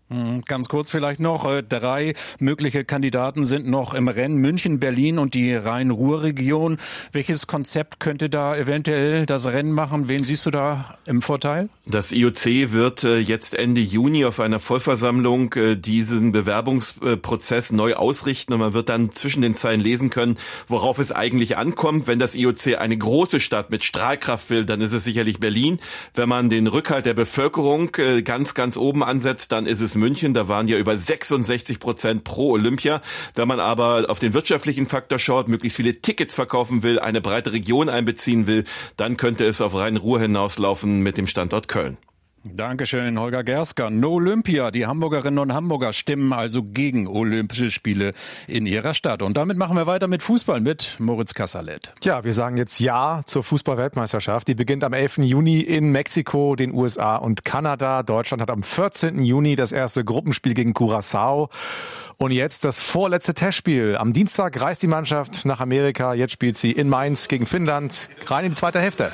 Ganz kurz vielleicht noch, drei mögliche Kandidaten sind noch im Rennen, München, Berlin und die Rhein-Ruhr-Region. Welches Konzept könnte da eventuell das Rennen machen? Wen siehst du da im Vorteil? Das I O C wird jetzt Ende Juni auf einer Vollversammlung diesen Bewerbungsprozess neu ausrichten und man wird dann zwischen den Zeilen lesen können, worauf es eigentlich ankommt. Wenn das I O C eine große Stadt mit Strahlkraft will, dann ist es sicherlich Berlin. Wenn man den Rückhalt der Bevölkerung ganz, ganz oben ansetzt, dann ist es München, da waren ja über sechsundsechzig Prozent pro Olympia. Wenn man aber auf den wirtschaftlichen Faktor schaut, möglichst viele Tickets verkaufen will, eine breite Region einbeziehen will, dann könnte es auf Rhein-Ruhr hinauslaufen mit dem Standort Köln. Dankeschön, Holger Gersker. No Olympia. Die Hamburgerinnen und Hamburger stimmen also gegen Olympische Spiele in ihrer Stadt. Und damit machen wir weiter mit Fußball mit Moritz Kasserlet. Tja, wir sagen jetzt Ja zur Fußball-Weltmeisterschaft. Die beginnt am elften Juni in Mexiko, den U S A und Kanada. Deutschland hat am vierzehnten Juni das erste Gruppenspiel gegen Curaçao. Und jetzt das vorletzte Testspiel. Am Dienstag reist die Mannschaft nach Amerika. Jetzt spielt sie in Mainz gegen Finnland. Rein in die zweite Hälfte.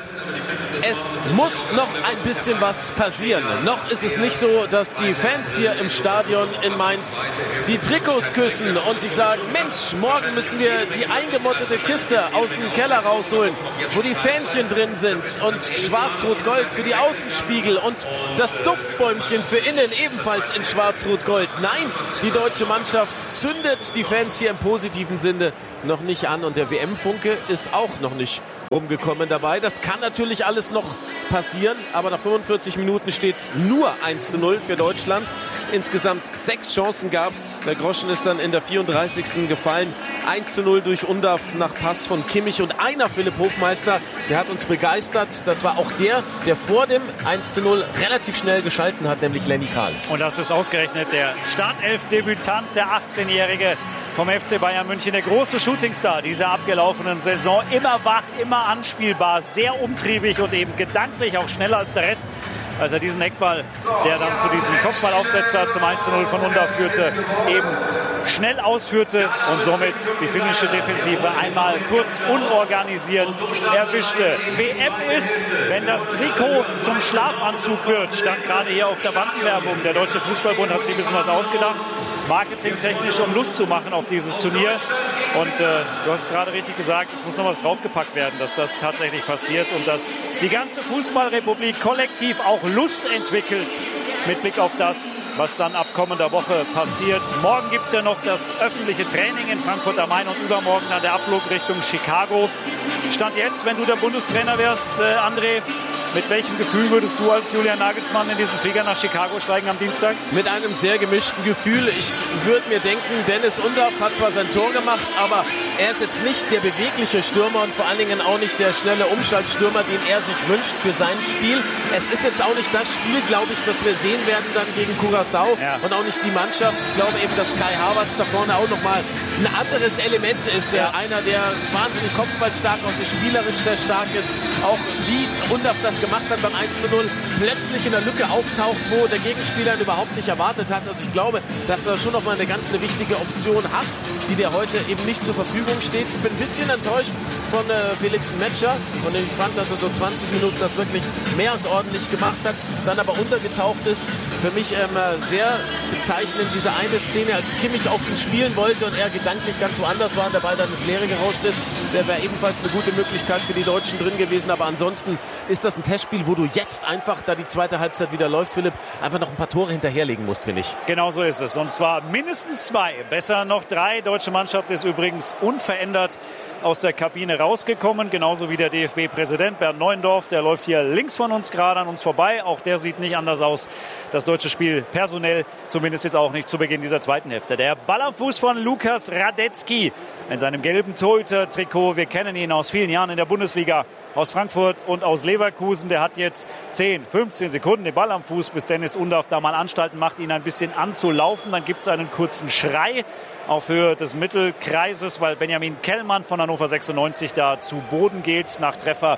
Es muss noch ein bisschen was passieren. Noch ist es nicht so, dass die Fans hier im Stadion in Mainz die Trikots küssen und sich sagen, Mensch, morgen müssen wir die eingemottete Kiste aus dem Keller rausholen, wo die Fähnchen drin sind und Schwarz-Rot-Gold für die Außenspiegel und das Duftbäumchen für innen ebenfalls in Schwarz-Rot-Gold. Nein, die deutsche Mannschaft zündet die Fans hier im positiven Sinne noch nicht an und der W M-Funke ist auch noch nicht rumgekommen dabei. Das kann natürlich alles noch passieren, aber nach fünfundvierzig Minuten steht es nur eins zu null für Deutschland. Insgesamt sechs Chancen gab es. Der Groschen ist dann in der vierunddreißigsten gefallen. eins zu null durch Undav nach Pass von Kimmich und einer Philipp Hofmeister, der hat uns begeistert. Das war auch der, der vor dem eins zu null relativ schnell geschalten hat, nämlich Lenny Kahl. Und das ist ausgerechnet der Startelf-Debütant, der achtzehnjährige vom F C Bayern München, der große Shootingstar dieser abgelaufenen Saison. Immer wach, immer anspielbar, sehr umtriebig und eben gedanklich auch schneller als der Rest. Als er diesen Eckball, der dann zu diesem Kopfballaufsetzer zum eins zu null von Undav führte, eben schnell ausführte und somit die finnische Defensive einmal kurz unorganisiert erwischte. W M ist, wenn das Trikot zum Schlafanzug wird, stand gerade hier auf der Bandenwerbung. Der Deutsche Fußballbund hat sich ein bisschen was ausgedacht, marketingtechnisch, um Lust zu machen auf dieses Turnier. Und äh, du hast gerade richtig gesagt, es muss noch was draufgepackt werden, dass das tatsächlich passiert und dass die ganze Fußballrepublik kollektiv auch Lust entwickelt mit Blick auf das, was dann ab kommender Woche passiert. Morgen gibt es ja noch das öffentliche Training in Frankfurt am Main und übermorgen dann der Abflug Richtung Chicago. Stand jetzt, wenn du der Bundestrainer wärst, äh, André, mit welchem Gefühl würdest du als Julian Nagelsmann in diesen Flieger nach Chicago steigen am Dienstag? Mit einem sehr gemischten Gefühl. Ich würde mir denken, Dennis Undav hat zwar sein Tor gemacht, aber er ist jetzt nicht der bewegliche Stürmer und vor allen Dingen auch nicht der schnelle Umschaltstürmer, den er sich wünscht für sein Spiel. Es ist jetzt auch nicht das Spiel, glaube ich, das wir sehen werden dann gegen Curaçao ja. und auch nicht die Mannschaft. Ich glaube eben, dass Kai Havertz da vorne auch nochmal ein anderes Element ist. Ja. Einer, der wahnsinnig kopfballstark aus ist, spielerisch sehr stark ist. Auch wie Undav das gemacht hat beim eins zu null, plötzlich in der Lücke auftaucht, wo der Gegenspieler ihn überhaupt nicht erwartet hat. Also ich glaube, dass du da schon nochmal eine ganz eine wichtige Option hast, die dir heute eben nicht zur Verfügung steht. Ich bin ein bisschen enttäuscht von äh, Felix Metscher und ich fand, dass er so zwanzig Minuten das wirklich mehr als ordentlich gemacht hat, dann aber untergetaucht ist. Für mich ähm, sehr bezeichnend diese eine Szene, als Kimmich auf ihn spielen wollte und er gedanklich ganz woanders war und der Ball dann ins Leere gerauscht ist. Der wäre ebenfalls eine gute Möglichkeit für die Deutschen drin gewesen, aber ansonsten ist das ein Testspiel, wo du jetzt einfach, da die zweite Halbzeit wieder läuft, Philipp, einfach noch ein paar Tore hinterherlegen musst, finde ich. Genau so ist es. Und zwar mindestens zwei, besser noch drei. Deutsche Mannschaft ist übrigens unverändert aus der Kabine rausgekommen, genauso wie der D F B-Präsident Bernd Neuendorf. Der läuft hier links von uns gerade an uns vorbei. Auch der sieht nicht anders aus. Das deutsche Spiel personell, zumindest jetzt auch nicht zu Beginn dieser zweiten Hälfte. Der Ball am Fuß von Lukas Radetzky in seinem gelben Torhüter-Trikot. Wir kennen ihn aus vielen Jahren in der Bundesliga, aus Frankfurt und aus Leverkusen. Der hat jetzt zehn, fünfzehn Sekunden den Ball am Fuß, bis Dennis Undav da mal Anstalten macht, ihn ein bisschen anzulaufen. Dann gibt es einen kurzen Schrei auf Höhe des Mittelkreises, weil Benjamin Kellmann von Hannover sechsundneunzig da zu Boden geht nach Treffer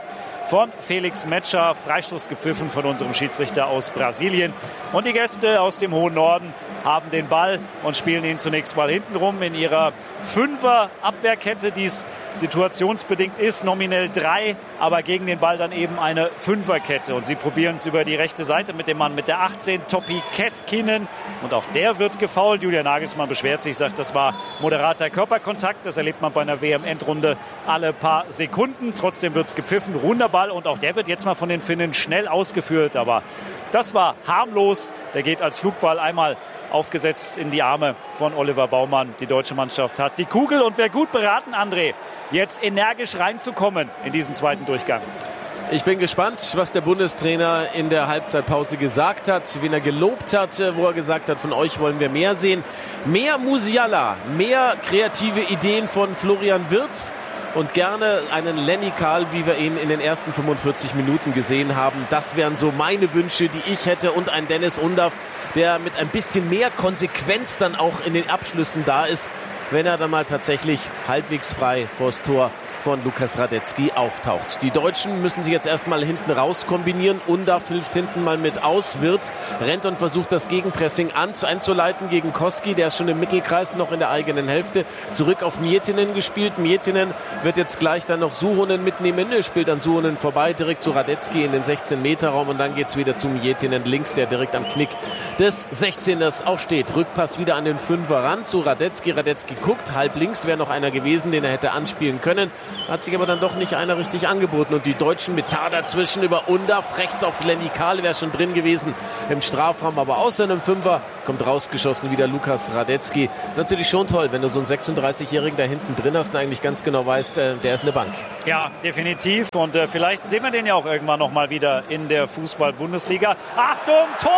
von Felix Metscher. Freistoß gepfiffen von unserem Schiedsrichter aus Brasilien. Und die Gäste aus dem hohen Norden haben den Ball und spielen ihn zunächst mal hintenrum in ihrer Fünfer-Abwehrkette, die es situationsbedingt ist, nominell drei, aber gegen den Ball dann eben eine Fünferkette. Und sie probieren es über die rechte Seite mit dem Mann mit der achtzehn, Topi Keskinen. Und auch der wird gefoult. Julian Nagelsmann beschwert sich, sagt, das war moderater Körperkontakt. Das erlebt man bei einer W M-Endrunde alle paar Sekunden. Trotzdem wird es gepfiffen. Runder Ball und auch der wird jetzt mal von den Finnen schnell ausgeführt. Aber das war harmlos. Der geht als Flugball einmal aufgesetzt in die Arme von Oliver Baumann. Die deutsche Mannschaft hat die Kugel und wäre gut beraten, André, jetzt energisch reinzukommen in diesen zweiten Durchgang. Ich bin gespannt, was der Bundestrainer in der Halbzeitpause gesagt hat, wen er gelobt hat, wo er gesagt hat, von euch wollen wir mehr sehen. Mehr Musiala, mehr kreative Ideen von Florian Wirtz. Und gerne einen Lenny Kahl, wie wir ihn in den ersten fünfundvierzig Minuten gesehen haben. Das wären so meine Wünsche, die ich hätte. Und ein Dennis Undaff, der mit ein bisschen mehr Konsequenz dann auch in den Abschlüssen da ist, wenn er dann mal tatsächlich halbwegs frei vors Tor von Lukas Radetzky auftaucht. Die Deutschen müssen sich jetzt erstmal hinten raus kombinieren. Undaff hilft hinten mal mit aus. Wirtz rennt und versucht das Gegenpressing an, einzuleiten gegen Koski. Der ist schon im Mittelkreis, noch in der eigenen Hälfte. Zurück auf Miettinen gespielt. Miettinen wird jetzt gleich dann noch Suhonen mitnehmen. Er spielt an Suhonen vorbei, direkt zu Radetzky in den sechzehn-Meter-Raum. Und dann geht's wieder zu Miettinen links, der direkt am Knick des sechzehners auch steht. Rückpass wieder an den Fünfer ran zu Radetzky. Radetzky guckt, halb links wäre noch einer gewesen, den er hätte anspielen können. Hat sich aber dann doch nicht einer richtig angeboten. Und die Deutschen mit Tar dazwischen über Undaff. Rechts auf Lenny Kahl, wäre schon drin gewesen im Strafraum. Aber aus seinem Fünfer kommt rausgeschossen wieder Lukas Radetzky. Ist natürlich schon toll, wenn du so einen sechsunddreißigjährigen da hinten drin hast und eigentlich ganz genau weißt, äh, der ist eine Bank. Ja, definitiv. Und äh, vielleicht sehen wir den ja auch irgendwann noch mal wieder in der Fußball-Bundesliga. Achtung, Tor!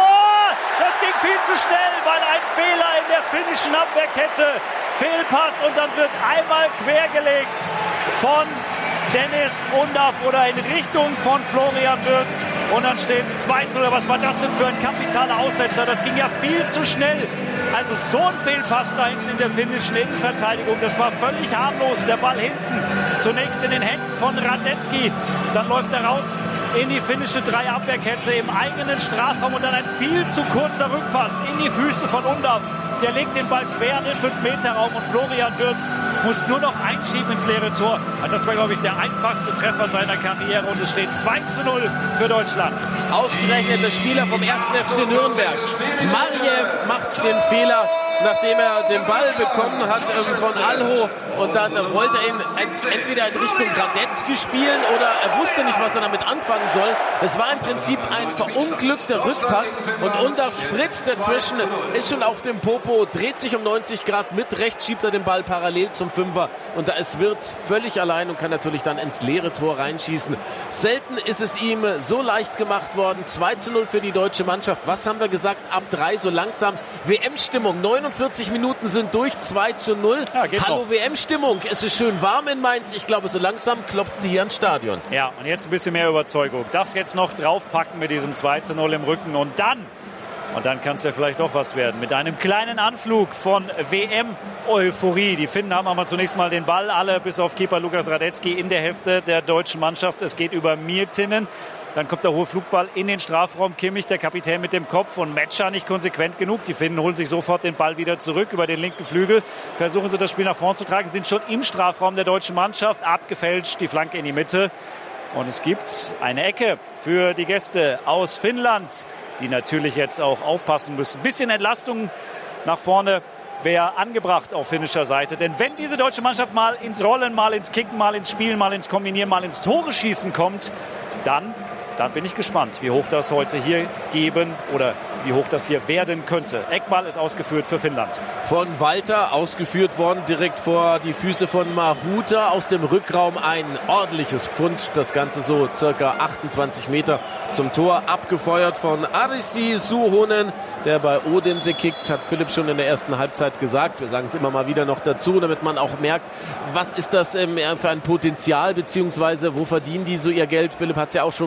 Das ging viel zu schnell, weil ein Fehler in der finnischen Abwehrkette. Fehlpass und dann wird einmal quergelegt von Dennis Undaff oder in Richtung von Florian Wirtz. Und dann steht es zwei zu null. Was war das denn für ein kapitaler Aussetzer? Das ging ja viel zu schnell. Also so ein Fehlpass da hinten in der finnischen Innenverteidigung. Das war völlig harmlos. Der Ball hinten. Zunächst in den Händen von Radetzky. Dann läuft er raus in die finnische Dreierabwehrkette im eigenen Strafraum. Und dann ein viel zu kurzer Rückpass in die Füße von Undaff. Der legt den Ball quer in den fünf-Meter-Raum und Florian Wirtz muss nur noch einschieben ins leere Tor. Das war, glaube ich, der einfachste Treffer seiner Karriere und es steht zwei zu null für Deutschland. Ausgerechnet der Spieler vom ersten F C Nürnberg. Mariev macht den Fehler, nachdem er den Ball bekommen hat von Alho und dann wollte er ihn entweder in Richtung Radetzky spielen oder er wusste nicht, was er damit anfangen soll. Es war im Prinzip ein verunglückter Rückpass und Undaff spritzt dazwischen, ist schon auf dem Popo, dreht sich um neunzig Grad mit, rechts schiebt er den Ball parallel zum Fünfer und da ist Wirtz völlig allein und kann natürlich dann ins leere Tor reinschießen. Selten ist es ihm so leicht gemacht worden. zwei zu null für die deutsche Mannschaft. Was haben wir gesagt? Ab drei so langsam. W M-Stimmung. neunundvierzig Minuten sind durch. zwei zu null. Ja, Hallo noch. W M-Stimmung. Es ist schön warm in Mainz. Ich glaube, so langsam klopft sie hier ans Stadion. Ja, und jetzt ein bisschen mehr Überzeugung. Das jetzt noch draufpacken mit diesem zwei zu null im Rücken und dann Und dann kann es ja vielleicht doch was werden. Mit einem kleinen Anflug von W M-Euphorie. Die Finnen haben aber zunächst mal den Ball. Alle bis auf Keeper Lukas Radetzky in der Hälfte der deutschen Mannschaft. Es geht über Miettinen. Dann kommt der hohe Flugball in den Strafraum. Kimmich, der Kapitän mit dem Kopf. Und Metscher nicht konsequent genug. Die Finnen holen sich sofort den Ball wieder zurück über den linken Flügel. Versuchen sie das Spiel nach vorn zu tragen. Sind schon im Strafraum der deutschen Mannschaft. Abgefälscht die Flanke in die Mitte. Und es gibt eine Ecke für die Gäste aus Finnland, die natürlich jetzt auch aufpassen müssen. Ein bisschen Entlastung nach vorne wäre angebracht auf finnischer Seite. Denn wenn diese deutsche Mannschaft mal ins Rollen, mal ins Kicken, mal ins Spielen, mal ins Kombinieren, mal ins Tore schießen kommt, dann, dann bin ich gespannt, wie hoch das heute hier geben oder wie hoch das hier werden könnte. Eckball ist ausgeführt für Finnland. Von Walter ausgeführt worden, direkt vor die Füße von Mahuta. Aus dem Rückraum ein ordentliches Pfund. Das Ganze so circa achtundzwanzig Meter zum Tor. Abgefeuert von Arissi Suhonen, der bei Odense kickt, hat Philipp schon in der ersten Halbzeit gesagt. Wir sagen es immer mal wieder noch dazu, damit man auch merkt, was ist das ähm, für ein Potenzial, beziehungsweise wo verdienen die so ihr Geld? Philipp hat es ja auch schon gesagt.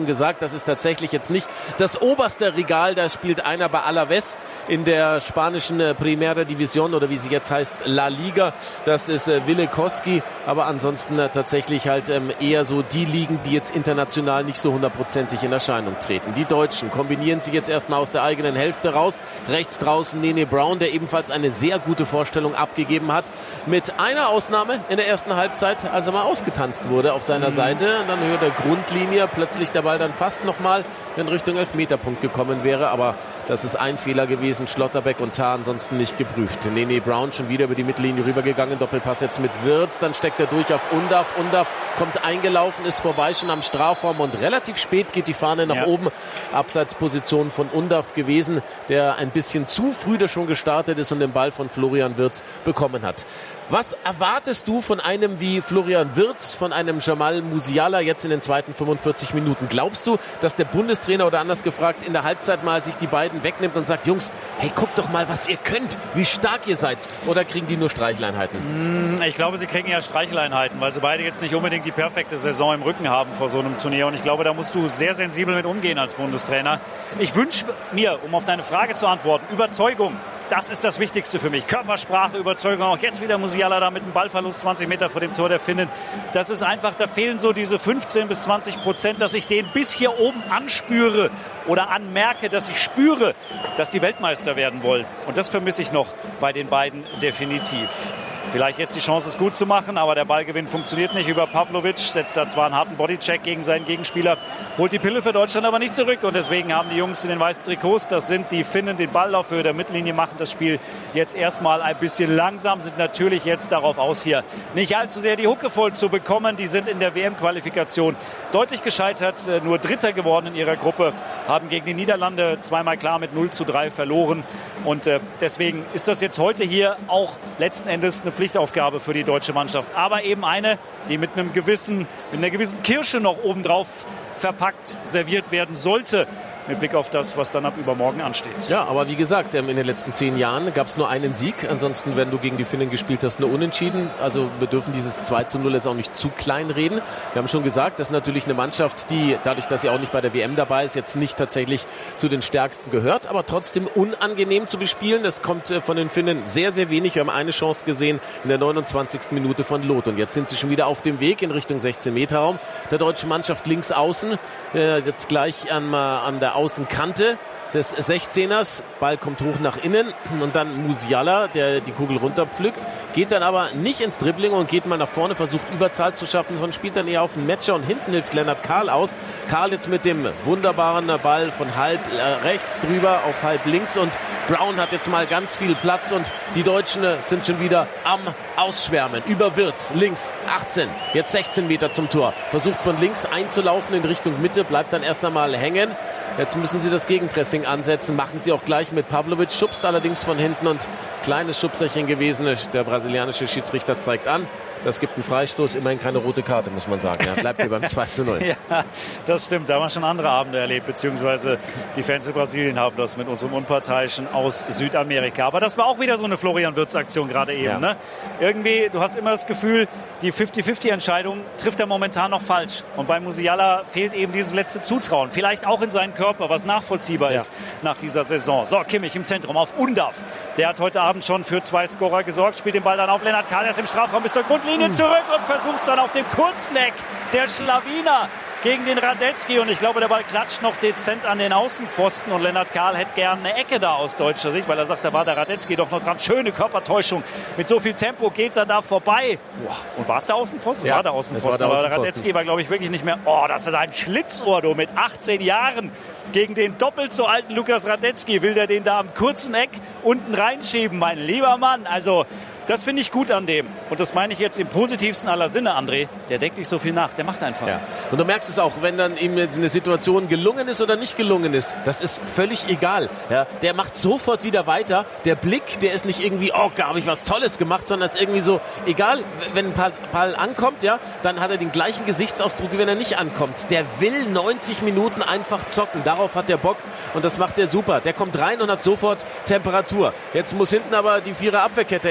Das ist tatsächlich jetzt nicht das oberste Regal. Da spielt einer bei Alavés in der spanischen Primera División oder wie sie jetzt heißt, La Liga. Das ist äh, Wille Koski. Aber ansonsten äh, tatsächlich halt ähm, eher so die Ligen, die jetzt international nicht so hundertprozentig in Erscheinung treten. Die Deutschen kombinieren sich jetzt erstmal aus der eigenen Hälfte raus. Rechts draußen Nene Brown, der ebenfalls eine sehr gute Vorstellung abgegeben hat. Mit einer Ausnahme in der ersten Halbzeit, als er mal ausgetanzt wurde auf seiner mhm. Seite. Und dann höher der Grundlinie, plötzlich der Ball dann fast nochmal in Richtung Elfmeterpunkt gekommen wäre. Aber das ist ein Fehler gewesen. Schlotterbeck und Tah ansonsten nicht geprüft. Nene Brown schon wieder über die Mittellinie rübergegangen. Doppelpass jetzt mit Wirtz. Dann steckt er durch auf Undav. Undav kommt eingelaufen, ist vorbei schon am Strafraum und relativ spät geht die Fahne nach ja. oben. Abseitsposition von Undav gewesen, der ein bisschen zu früh da schon gestartet ist und den Ball von Florian Wirtz bekommen hat. Was erwartest du von einem wie Florian Wirtz, von einem Jamal Musiala jetzt in den zweiten fünfundvierzig Minuten? Glaubst du, dass der Bundestrainer oder anders gefragt in der Halbzeit mal sich die beiden wegnimmt und sagt, Jungs, hey, guckt doch mal, was ihr könnt, wie stark ihr seid? Oder kriegen die nur Streicheleinheiten? Ich glaube, sie kriegen ja Streicheleinheiten, weil sie beide jetzt nicht unbedingt die perfekte Saison im Rücken haben vor so einem Turnier. Und ich glaube, da musst du sehr sensibel mit umgehen als Bundestrainer. Ich wünsche mir, um auf deine Frage zu antworten, Überzeugung. Das ist das Wichtigste für mich. Körpersprache, Überzeugung. Auch jetzt wieder Musiala da mit einem Ballverlust zwanzig Meter vor dem Tor der Finnen. Das ist einfach, da fehlen so diese fünfzehn bis zwanzig Prozent, dass ich den bis hier oben anspüre oder anmerke, dass ich spüre, dass die Weltmeister werden wollen. Und das vermisse ich noch bei den beiden definitiv. Vielleicht jetzt die Chance, es gut zu machen, aber der Ballgewinn funktioniert nicht über Pavlovic. Setzt da zwar einen harten Bodycheck gegen seinen Gegenspieler, holt die Pille für Deutschland aber nicht zurück. Und deswegen haben die Jungs in den weißen Trikots, das sind die Finnen, den Ball auf Höhe der Mittellinie, machen das Spiel jetzt erstmal ein bisschen langsam, sind natürlich jetzt darauf aus, hier nicht allzu sehr die Hucke voll zu bekommen. Die sind in der W M-Qualifikation deutlich gescheitert, nur Dritter geworden in ihrer Gruppe, haben gegen die Niederlande zweimal klar mit null zu drei verloren. Und äh, deswegen ist das jetzt heute hier auch letzten Endes eine Pflichtaufgabe für die deutsche Mannschaft. Aber eben eine, die mit einem gewissen, mit einer gewissen Kirsche noch obendrauf verpackt serviert werden sollte. Mit Blick auf das, was dann ab übermorgen ansteht. Ja, aber wie gesagt, in den letzten zehn Jahren gab es nur einen Sieg. Ansonsten, wenn du gegen die Finnen gespielt hast, nur unentschieden. Also wir dürfen dieses zwei zu null jetzt auch nicht zu klein reden. Wir haben schon gesagt, das ist natürlich eine Mannschaft, die, dadurch, dass sie auch nicht bei der W M dabei ist, jetzt nicht tatsächlich zu den stärksten gehört, aber trotzdem unangenehm zu bespielen. Das kommt von den Finnen sehr, sehr wenig. Wir haben eine Chance gesehen in der neunundzwanzigsten Minute von Loth. Und jetzt sind sie schon wieder auf dem Weg in Richtung sechzehn Meter Raum. Der deutschen Mannschaft links außen, äh, jetzt gleich an, an der Außenkante des sechzehners. Ball kommt hoch nach innen und dann Musiala, der die Kugel runterpflückt, geht dann aber nicht ins Dribbling und geht mal nach vorne, versucht Überzahl zu schaffen, sondern spielt dann eher auf den Matcher und hinten hilft Lennart Kahl aus. Kahl jetzt mit dem wunderbaren Ball von halb äh, rechts drüber auf halb links und Brown hat jetzt mal ganz viel Platz und die Deutschen sind schon wieder am Ausschwärmen. Über Wirtz, links, achtzehn, jetzt sechzehn Meter zum Tor. Versucht von links einzulaufen in Richtung Mitte, bleibt dann erst einmal hängen. Jetzt müssen sie das Gegenpressing ansetzen, machen sie auch gleich mit Pavlovic, schubst allerdings von hinten und kleines Schubserchen gewesen. Der brasilianische Schiedsrichter zeigt an, das gibt einen Freistoß, immerhin keine rote Karte, muss man sagen. Ja, bleibt hier beim zwei zu null. Ja, das stimmt, da haben wir schon andere Abende erlebt, beziehungsweise die Fans in Brasilien haben das mit unserem Unparteiischen aus Südamerika. Aber das war auch wieder so eine Florian Wirtz-Aktion gerade eben. Ja. Ne? Irgendwie, du hast immer das Gefühl, die fünfzig fünfzig-Entscheidung trifft er momentan noch falsch. Und bei Musiala fehlt eben dieses letzte Zutrauen. Vielleicht auch in seinen Körper, was nachvollziehbar ja. ist nach dieser Saison. So, Kimmich im Zentrum auf Undav. Der hat heute Abend schon für zwei Scorer gesorgt, spielt den Ball dann auf Lennart Kahl, der ist im Strafraum bis zur Grundlinie zurück und versucht es dann auf dem Kurzeck der Schlawiner gegen den Radetzky. Und ich glaube, der Ball klatscht noch dezent an den Außenpfosten. Und Lennart Kahl hätte gerne eine Ecke da aus deutscher Sicht, weil er sagt, da war der Radetzky doch noch dran. Schöne Körpertäuschung. Mit so viel Tempo geht er da vorbei. Und war es der Außenpfosten? Das ja, war der Außenpfosten. War der aber Außenpfosten. der Radetzky war, glaube ich, wirklich nicht mehr. Oh, das ist ein Schlitzohr, du, mit achtzehn Jahren. Gegen den doppelt so alten Lukas Radetzky will der den da am kurzen Eck unten reinschieben, mein lieber Mann. Also, das finde ich gut an dem. Und das meine ich jetzt im positivsten aller Sinne, André. Der deckt nicht so viel nach, der macht einfach. Ja. Und du merkst es auch, wenn dann ihm eine Situation gelungen ist oder nicht gelungen ist. Das ist völlig egal. Ja, der macht sofort wieder weiter. Der Blick, der ist nicht irgendwie, oh, da habe ich was Tolles gemacht, sondern es ist irgendwie so, egal, wenn ein Ball ankommt, ja, dann hat er den gleichen Gesichtsausdruck, wie wenn er nicht ankommt. Der will neunzig Minuten einfach zocken. Darauf hat der Bock und das macht der super. Der kommt rein und hat sofort Temperatur. Jetzt muss hinten aber die Vierer Abwehrkette erstmal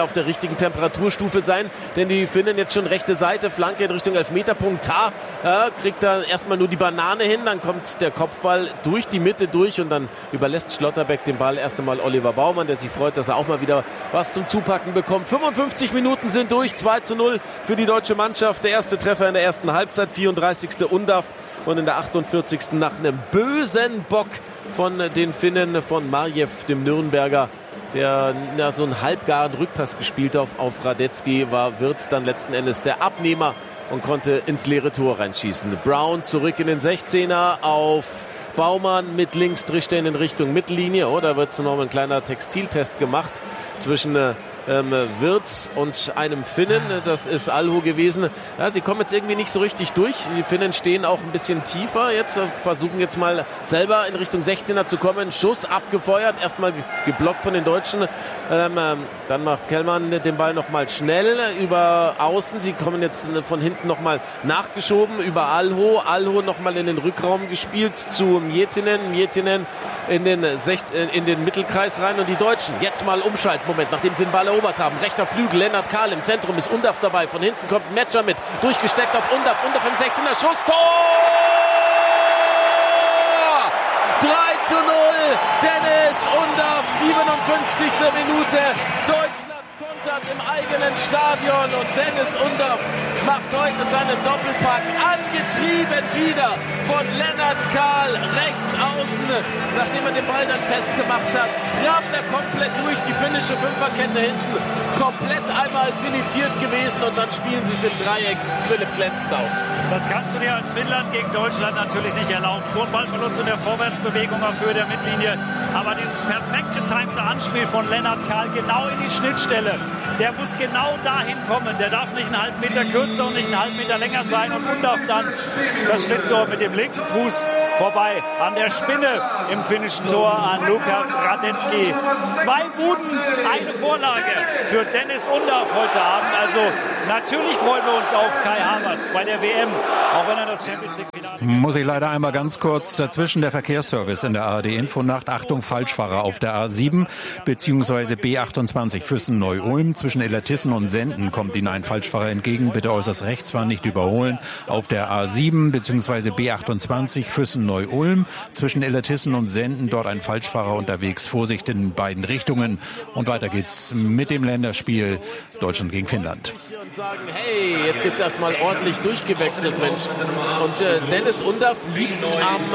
auf der richtigen Temperaturstufe sein, denn die Finnen jetzt schon rechte Seite, Flanke in Richtung Elfmeterpunkt. Tah äh, kriegt da erstmal nur die Banane hin, dann kommt der Kopfball durch die Mitte durch und dann überlässt Schlotterbeck den Ball erst einmal Oliver Baumann, der sich freut, dass er auch mal wieder was zum Zupacken bekommt. fünfundfünfzig Minuten sind durch, zwei zu null für die deutsche Mannschaft. Der erste Treffer in der ersten Halbzeit, vierunddreißigste Undav und in der achtundvierzigsten nach einem bösen Bock von den Finnen, von Marjew, dem Nürnberger, der na, so einen halbgaren Rückpass gespielt hat auf, auf Radetzky, war Wirtz dann letzten Endes der Abnehmer und konnte ins leere Tor reinschießen. Brown zurück in den sechzehner auf Baumann mit links, Trichter in Richtung Mittellinie. Oh, da wird noch ein kleiner Textiltest gemacht zwischen äh, ähm, Wirtz und einem Finnen. Das ist Alho gewesen. Ja, sie kommen jetzt irgendwie nicht so richtig durch. Die Finnen stehen auch ein bisschen tiefer. Jetzt äh, versuchen jetzt mal selber in Richtung sechzehner zu kommen. Schuss abgefeuert, erstmal geblockt von den Deutschen. Ähm, ähm, dann macht Kellmann den Ball nochmal schnell über außen. Sie kommen jetzt von hinten nochmal nachgeschoben über Alho. Alho nochmal in den Rückraum gespielt zu Miettinen. Miettinen in den, Sech- in den Mittelkreis rein und die Deutschen jetzt mal Umschaltmoment, nachdem sie den Ball erobert haben. Rechter Flügel, Lennart Kahl im Zentrum, ist Undav dabei. Von hinten kommt ein Matcher mit, durchgesteckt auf Undav. Undav im sechzehner, Schuss, Tor! drei zu null, Dennis Undav, siebenundfünfzigste Minute. Deutschland kontert im eigenen Stadion und Dennis Undav macht heute seinen Doppelpack, angetrieben wieder von Lennart Kahl rechts außen. Nachdem er den Ball dann festgemacht hat, trabt er komplett durch die finnische Fünferkette hinten. Komplett einmal filetiert gewesen und dann spielen sie es im Dreieck. Philipp glänzt aus. Das kannst du dir als Finnland gegen Deutschland natürlich nicht erlauben. So ein Ballverlust in der Vorwärtsbewegung auf Höhe der Mittellinie. Aber dieses perfekt getimte Anspiel von Lennart Kahl genau in die Schnittstelle. Der muss genau dahin kommen. Der darf nicht einen halben Meter kürzer und nicht einen halben Meter länger sein. Und Undav dann das Schlitzohr mit dem linken Fuß vorbei an der Spinne im finnischen Tor an Lukas Radetzky. Zwei Buden, eine Vorlage für Dennis Undav heute Abend. Also natürlich freuen wir uns auf Kai Havertz bei der W M, auch wenn er das Champions League Finale... Muss ich leider einmal ganz kurz dazwischen, der Verkehrsservice in der A R D-Infonacht. Achtung, Falschfahrer auf der A sieben bzw. B achtundzwanzig Füssen-Neu-Ulm. Zwischen Illertissen und Senden kommt Ihnen ein Falschfahrer entgegen. Bitte äußerst rechts fahren, nicht überholen. Auf der A sieben bzw. B achtundzwanzig Füssen-Neu-Ulm. Zwischen Illertissen und Senden dort ein Falschfahrer unterwegs. Vorsicht in beiden Richtungen. Und weiter geht's mit dem Länderspiel Deutschland gegen Finnland. Und sagen, hey, jetzt gibt's erstmal ordentlich durchgewechselt, Mensch. Und äh, Dennis Undav liegt am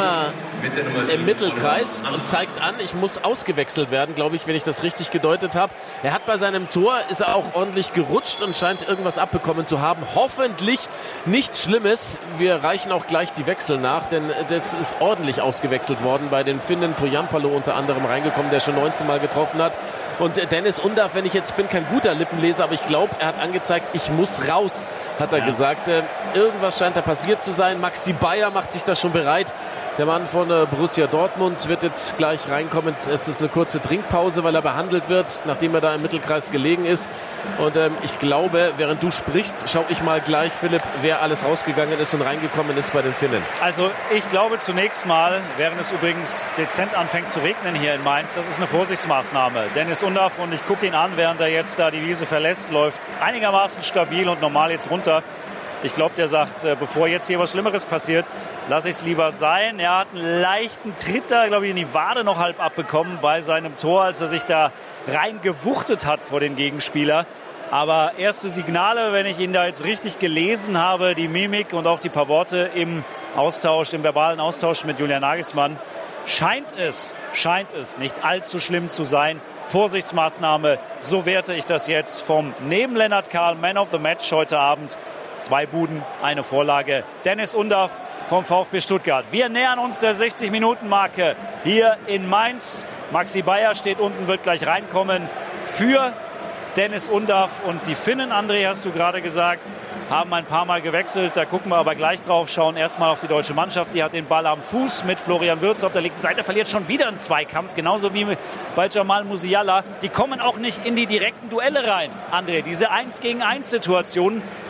äh, im Mittelkreis und zeigt an, ich muss ausgewechselt werden, glaube ich, wenn ich das richtig gedeutet habe. Er hat bei seinem Tor, ist er auch ordentlich gerutscht und scheint irgendwas abbekommen zu haben. Hoffentlich nichts Schlimmes. Wir reichen auch gleich die Wechsel nach, denn das ist ordentlich ausgewechselt worden bei den Finnen. Pojampalo unter anderem reingekommen, der schon neunzehn Mal getroffen hat. Und Dennis Undav, wenn ich jetzt bin, kein guter Lippenleser, aber ich glaube, er hat angezeigt, ich muss raus, hat er ja gesagt. Äh, irgendwas scheint da passiert zu sein. Maxi Bayer macht sich da schon bereit. Der Mann von äh, Borussia Dortmund wird jetzt gleich reinkommen. Es ist eine kurze Trinkpause, weil er behandelt wird, nachdem er da im Mittelkreis gelegen ist. Und ähm, ich glaube, während du sprichst, schaue ich mal gleich, Philipp, wer alles rausgegangen ist und reingekommen ist bei den Finnen. Also ich glaube zunächst mal, während es übrigens dezent anfängt zu regnen hier in Mainz, das ist eine Vorsichtsmaßnahme. Dennis Undav, und ich gucke ihn an, während er jetzt da die Wiese verlässt, läuft einigermaßen stabil und normal jetzt runter. Ich glaube, der sagt, äh, bevor jetzt hier was Schlimmeres passiert, lasse ich es lieber sein. Er hat einen leichten Tritt da, glaube ich, in die Wade noch halb abbekommen bei seinem Tor, als er sich da reingewuchtet hat vor den Gegenspieler. Aber erste Signale, wenn ich ihn da jetzt richtig gelesen habe, die Mimik und auch die paar Worte im Austausch, im verbalen Austausch mit Julian Nagelsmann, scheint es, scheint es nicht allzu schlimm zu sein. Vorsichtsmaßnahme, so werte ich das jetzt vom neben Lennart Kahl, Man of the Match heute Abend. Zwei Buden, eine Vorlage. Dennis Undav vom VfB Stuttgart. Wir nähern uns der sechzig-Minuten-Marke hier in Mainz. Maxi Bayer steht unten, wird gleich reinkommen für Dennis Undav. Und die Finnen, André, hast du gerade gesagt, haben ein paar Mal gewechselt. Da gucken wir aber gleich drauf. Schauen erstmal auf die deutsche Mannschaft. Die hat den Ball am Fuß mit Florian Wirtz auf der linken Seite. Verliert schon wieder einen Zweikampf. Genauso wie bei Jamal Musiala. Die kommen auch nicht in die direkten Duelle rein, André. Diese eins gegen eins Situationen,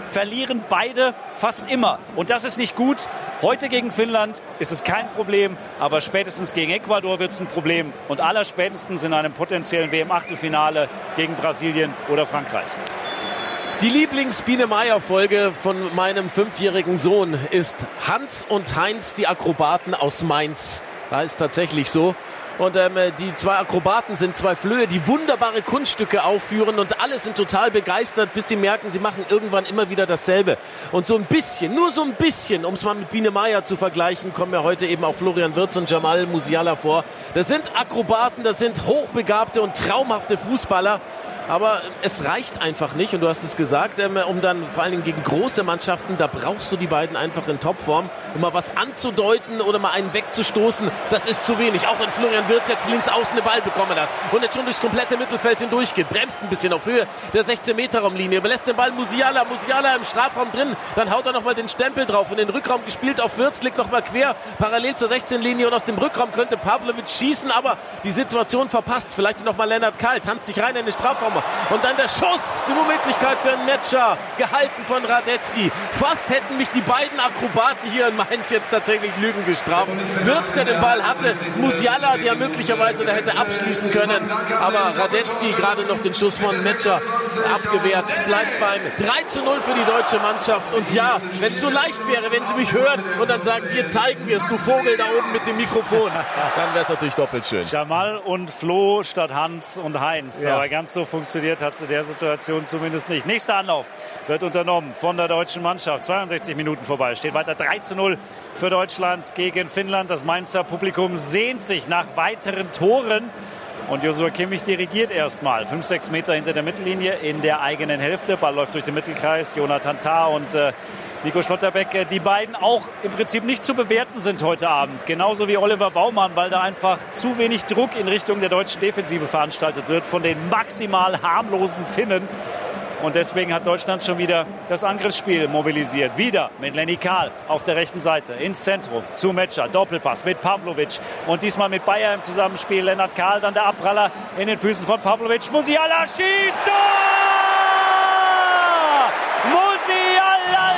verlieren beide fast immer. Und das ist nicht gut. Heute gegen Finnland ist es kein Problem, aber spätestens gegen Ecuador wird es ein Problem. Und allerspätestens in einem potenziellen W M-Achtelfinale gegen Brasilien oder Frankreich. Die Lieblings-Biene-Meier-Folge von meinem fünfjährigen Sohn ist Hans und Heinz, die Akrobaten aus Mainz. Da ist tatsächlich so. Und ähm, die zwei Akrobaten sind zwei Flöhe, die wunderbare Kunststücke aufführen und alle sind total begeistert, bis sie merken, sie machen irgendwann immer wieder dasselbe. Und so ein bisschen, nur so ein bisschen, um es mal mit Biene Meier zu vergleichen, kommen ja heute eben auch Florian Wirtz und Jamal Musiala vor. Das sind Akrobaten, das sind hochbegabte und traumhafte Fußballer. Aber es reicht einfach nicht, und du hast es gesagt, um dann vor allen Dingen gegen große Mannschaften, da brauchst du die beiden einfach in Topform, um mal was anzudeuten oder mal einen wegzustoßen. Das ist zu wenig, auch wenn Florian Wirtz jetzt links außen den Ball bekommen hat und jetzt schon durchs komplette Mittelfeld hindurch geht, bremst ein bisschen auf Höhe der sechzehn-Meter-Raumlinie, überlässt den Ball Musiala, Musiala im Strafraum drin, dann haut er nochmal den Stempel drauf und in den Rückraum gespielt auf Wirtz, liegt nochmal quer, parallel zur sechzehn-Linie, und aus dem Rückraum könnte Pavlovic schießen, aber die Situation verpasst. Vielleicht nochmal Lennart Kahl, tanzt sich rein in den Strafraum. Und dann der Schuss, die Möglichkeit für einen Matcher, gehalten von Radetzky. Fast hätten mich die beiden Akrobaten hier in Mainz jetzt tatsächlich Lügen gestraft. Wirtz, der den Ball hatte, Musiala, der möglicherweise da hätte abschließen können. Aber Radetzky gerade noch den Schuss von Matcher abgewehrt. Bleibt beim drei zu null für die deutsche Mannschaft. Und ja, wenn es so leicht wäre, wenn sie mich hören und dann sagen, dir zeigen wir es, du Vogel da oben mit dem Mikrofon, dann wäre es natürlich doppelt schön. Jamal und Flo statt Hans und Heinz. Ja. Aber ganz so funktioniert hat es in der Situation zumindest nicht. Nächster Anlauf wird unternommen von der deutschen Mannschaft. zweiundsechzig Minuten vorbei. Steht weiter drei zu null für Deutschland gegen Finnland. Das Mainzer Publikum sehnt sich nach weiteren Toren. Und Joshua Kimmich dirigiert erstmal. Fünf, sechs Meter hinter der Mittellinie in der eigenen Hälfte. Ball läuft durch den Mittelkreis. Jonathan Tah und äh, Nico Schlotterbeck, die beiden auch im Prinzip nicht zu bewerten sind heute Abend. Genauso wie Oliver Baumann, weil da einfach zu wenig Druck in Richtung der deutschen Defensive veranstaltet wird von den maximal harmlosen Finnen. Und deswegen hat Deutschland schon wieder das Angriffsspiel mobilisiert. Wieder mit Lenny Kahl auf der rechten Seite ins Zentrum zu Metscher. Doppelpass mit Pavlovic und diesmal mit Bayer im Zusammenspiel. Lennart Kahl, dann der Abpraller in den Füßen von Pavlovic. Musiala schießt! Tor! Musiala!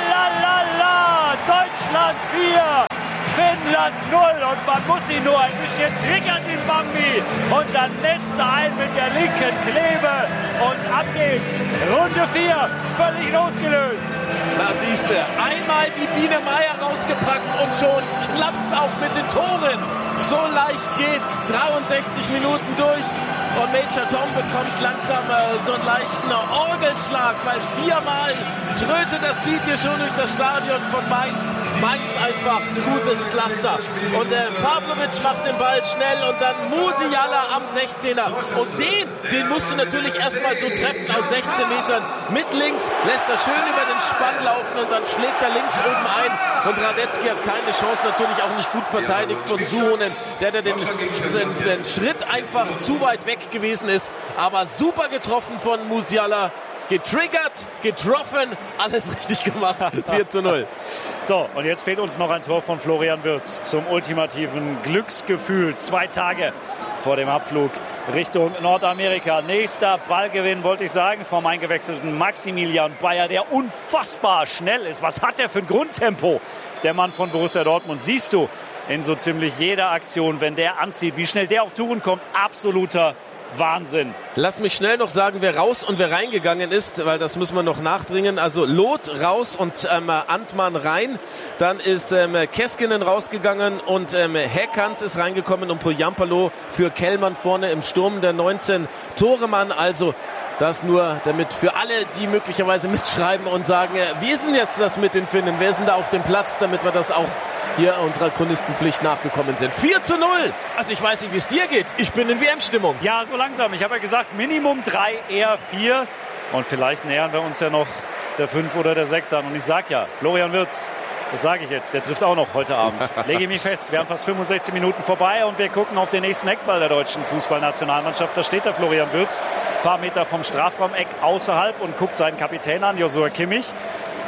Deutschland vier, Finnland null, und man muss ihn nur ein bisschen triggern, den Bambi, und dann netzt er ein mit der linken Klebe und ab geht's. Runde vier, völlig losgelöst. Da siehst du, einmal die Biene Meier rausgepackt und schon klappt's auch mit den Toren. So leicht geht's, dreiundsechzig Minuten durch. Und Major Tom bekommt langsam äh, so einen leichten Orgelschlag, weil viermal trötet das Lied hier schon durch das Stadion von Mainz. Mainz einfach ein gutes Pflaster. Und äh, Pavlovic macht den Ball schnell und dann Musiala am sechzehner. Und den, den musst du natürlich erstmal so treffen aus sechzehn Metern. Mit links lässt er schön über den Spann laufen und dann schlägt er links oben ein. Und Radetzky hat keine Chance, natürlich auch nicht gut verteidigt von Suhonen, der, der den, den, den Schritt einfach zu weit weg gewesen ist. Aber super getroffen von Musiala. Getriggert, getroffen, alles richtig gemacht. vier zu null. So, und jetzt fehlt uns noch ein Tor von Florian Wirtz zum ultimativen Glücksgefühl. Zwei Tage vor dem Abflug Richtung Nordamerika. Nächster Ballgewinn, wollte ich sagen, vom eingewechselten Maximilian Bayer, der unfassbar schnell ist. Was hat der für ein Grundtempo? Der Mann von Borussia Dortmund. Siehst du in so ziemlich jeder Aktion, wenn der anzieht, wie schnell der auf Touren kommt. Absoluter Wahnsinn. Lass mich schnell noch sagen, wer raus und wer reingegangen ist, weil das müssen wir noch nachbringen. Also Loth raus und ähm, Antmann rein. Dann ist ähm, Keskinen rausgegangen und ähm, Heckans ist reingekommen und Poyampalo für Kellmann vorne im Sturm, der neunzehn Toremann. Also das nur damit für alle, die möglicherweise mitschreiben und sagen, wie ist denn jetzt das mit den Finnen? Wer ist denn da auf dem Platz, damit wir das auch hier unserer Chronistenpflicht nachgekommen sind. vier zu null. Also ich weiß nicht, wie es dir geht. Ich bin in W M-Stimmung. Ja, so langsam. Ich habe ja gesagt, Minimum drei, eher vier. Und vielleicht nähern wir uns ja noch der fünf oder der sechs an. Und ich sag ja, Florian Wirtz, das sage ich jetzt, der trifft auch noch heute Abend. Lege ich mich fest. Wir haben fast fünfundsechzig Minuten vorbei und wir gucken auf den nächsten Eckball der deutschen Fußballnationalmannschaft. Da steht der Florian Wirtz, ein paar Meter vom Strafraumeck außerhalb und guckt seinen Kapitän an, Joshua Kimmich.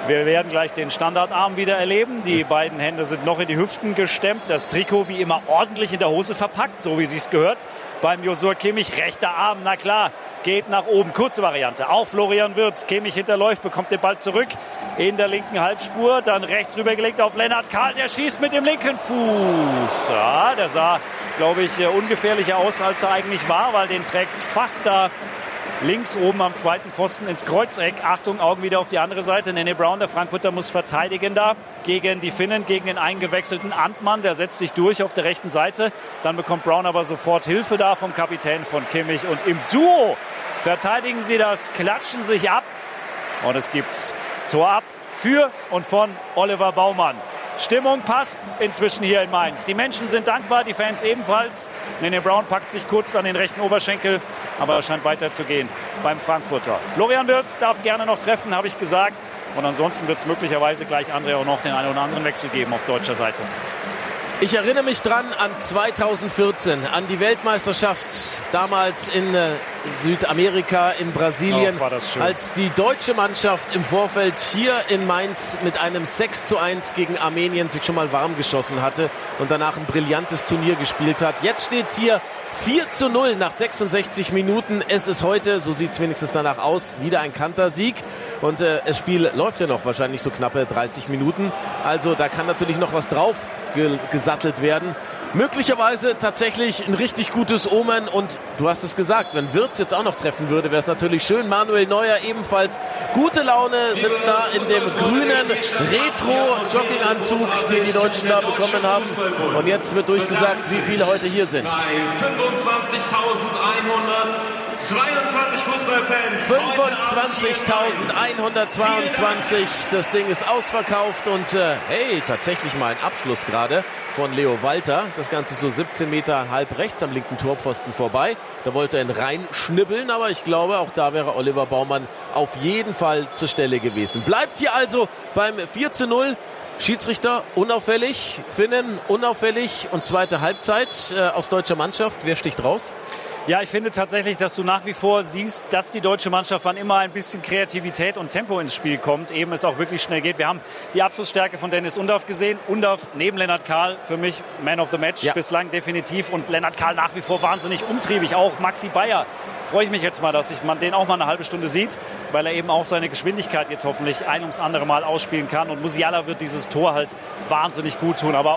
Wir werden gleich den Standardarm wieder erleben. Die beiden Hände sind noch in die Hüften gestemmt. Das Trikot wie immer ordentlich in der Hose verpackt, so wie sich's gehört. Beim Joshua Kimmich rechter Arm, na klar, geht nach oben. Kurze Variante. Auf Florian Wirtz. Kimmich hinterläuft, bekommt den Ball zurück in der linken Halbspur. Dann rechts rübergelegt auf Lennart Kahl. Der schießt mit dem linken Fuß. Ja, der sah, glaube ich, ungefährlicher aus, als er eigentlich war, weil den trägt fast da links oben am zweiten Pfosten ins Kreuzeck. Achtung, Augen wieder auf die andere Seite. Nene Brown, der Frankfurter, muss verteidigen da gegen die Finnen, gegen den eingewechselten Antmann. Der setzt sich durch auf der rechten Seite. Dann bekommt Brown aber sofort Hilfe da vom Kapitän von Kimmich. Und im Duo verteidigen sie das, klatschen sich ab. Und es gibt Tor ab für und von Oliver Baumann. Stimmung passt inzwischen hier in Mainz. Die Menschen sind dankbar, die Fans ebenfalls. Nene Brown packt sich kurz an den rechten Oberschenkel, aber er scheint weiterzugehen beim Frankfurter. Florian Wirtz darf gerne noch treffen, habe ich gesagt. Und ansonsten wird es möglicherweise gleich André auch noch den einen oder anderen Wechsel geben auf deutscher Seite. Ich erinnere mich dran an zweitausendvierzehn, an die Weltmeisterschaft damals in äh, Südamerika, in Brasilien, oh, war das schön. Als die deutsche Mannschaft im Vorfeld hier in Mainz mit einem sechs zu eins gegen Armenien sich schon mal warm geschossen hatte und danach ein brillantes Turnier gespielt hat. Jetzt steht es hier vier zu null nach sechsundsechzig Minuten. Es ist heute, so sieht es wenigstens danach aus, wieder ein Kantersieg. Und äh, das Spiel läuft ja noch wahrscheinlich so knappe dreißig Minuten. Also da kann natürlich noch was drauf gesattelt werden. Möglicherweise tatsächlich ein richtig gutes Omen und du hast es gesagt, wenn Wirtz jetzt auch noch treffen würde, wäre es natürlich schön. Manuel Neuer ebenfalls gute Laune, sitzt da in dem grünen Retro-Jogginganzug, den die Deutschen da bekommen haben. Und jetzt wird durchgesagt, wie viele heute hier sind. fünfundzwanzigtausendeinhundertzweiundzwanzig Fußballfans. fünfundzwanzigtausendeinhundertzweiundzwanzig. Das Ding ist ausverkauft und äh, hey, tatsächlich mal ein Abschluss gerade von Leo Walter. Das Ganze so siebzehn Meter halb rechts am linken Torpfosten vorbei. Da wollte er ihn reinschnibbeln, aber ich glaube, auch da wäre Oliver Baumann auf jeden Fall zur Stelle gewesen. Bleibt hier also beim vier zu null. Schiedsrichter unauffällig, Finnen unauffällig und zweite Halbzeit äh, aus deutscher Mannschaft. Wer sticht raus? Ja, ich finde tatsächlich, dass du nach wie vor siehst, dass die deutsche Mannschaft, wann immer ein bisschen Kreativität und Tempo ins Spiel kommt, eben es auch wirklich schnell geht. Wir haben die Abschlussstärke von Dennis Undav gesehen. Undav neben Lennart Kahl für mich Man of the Match ja. bislang definitiv. Und Lennart Kahl nach wie vor wahnsinnig umtriebig. Auch Maxi Bayer. Freue ich mich jetzt mal, dass ich man den auch mal eine halbe Stunde sieht, weil er eben auch seine Geschwindigkeit jetzt hoffentlich ein ums andere Mal ausspielen kann. Und Musiala wird dieses Tor halt wahnsinnig gut tun. Aber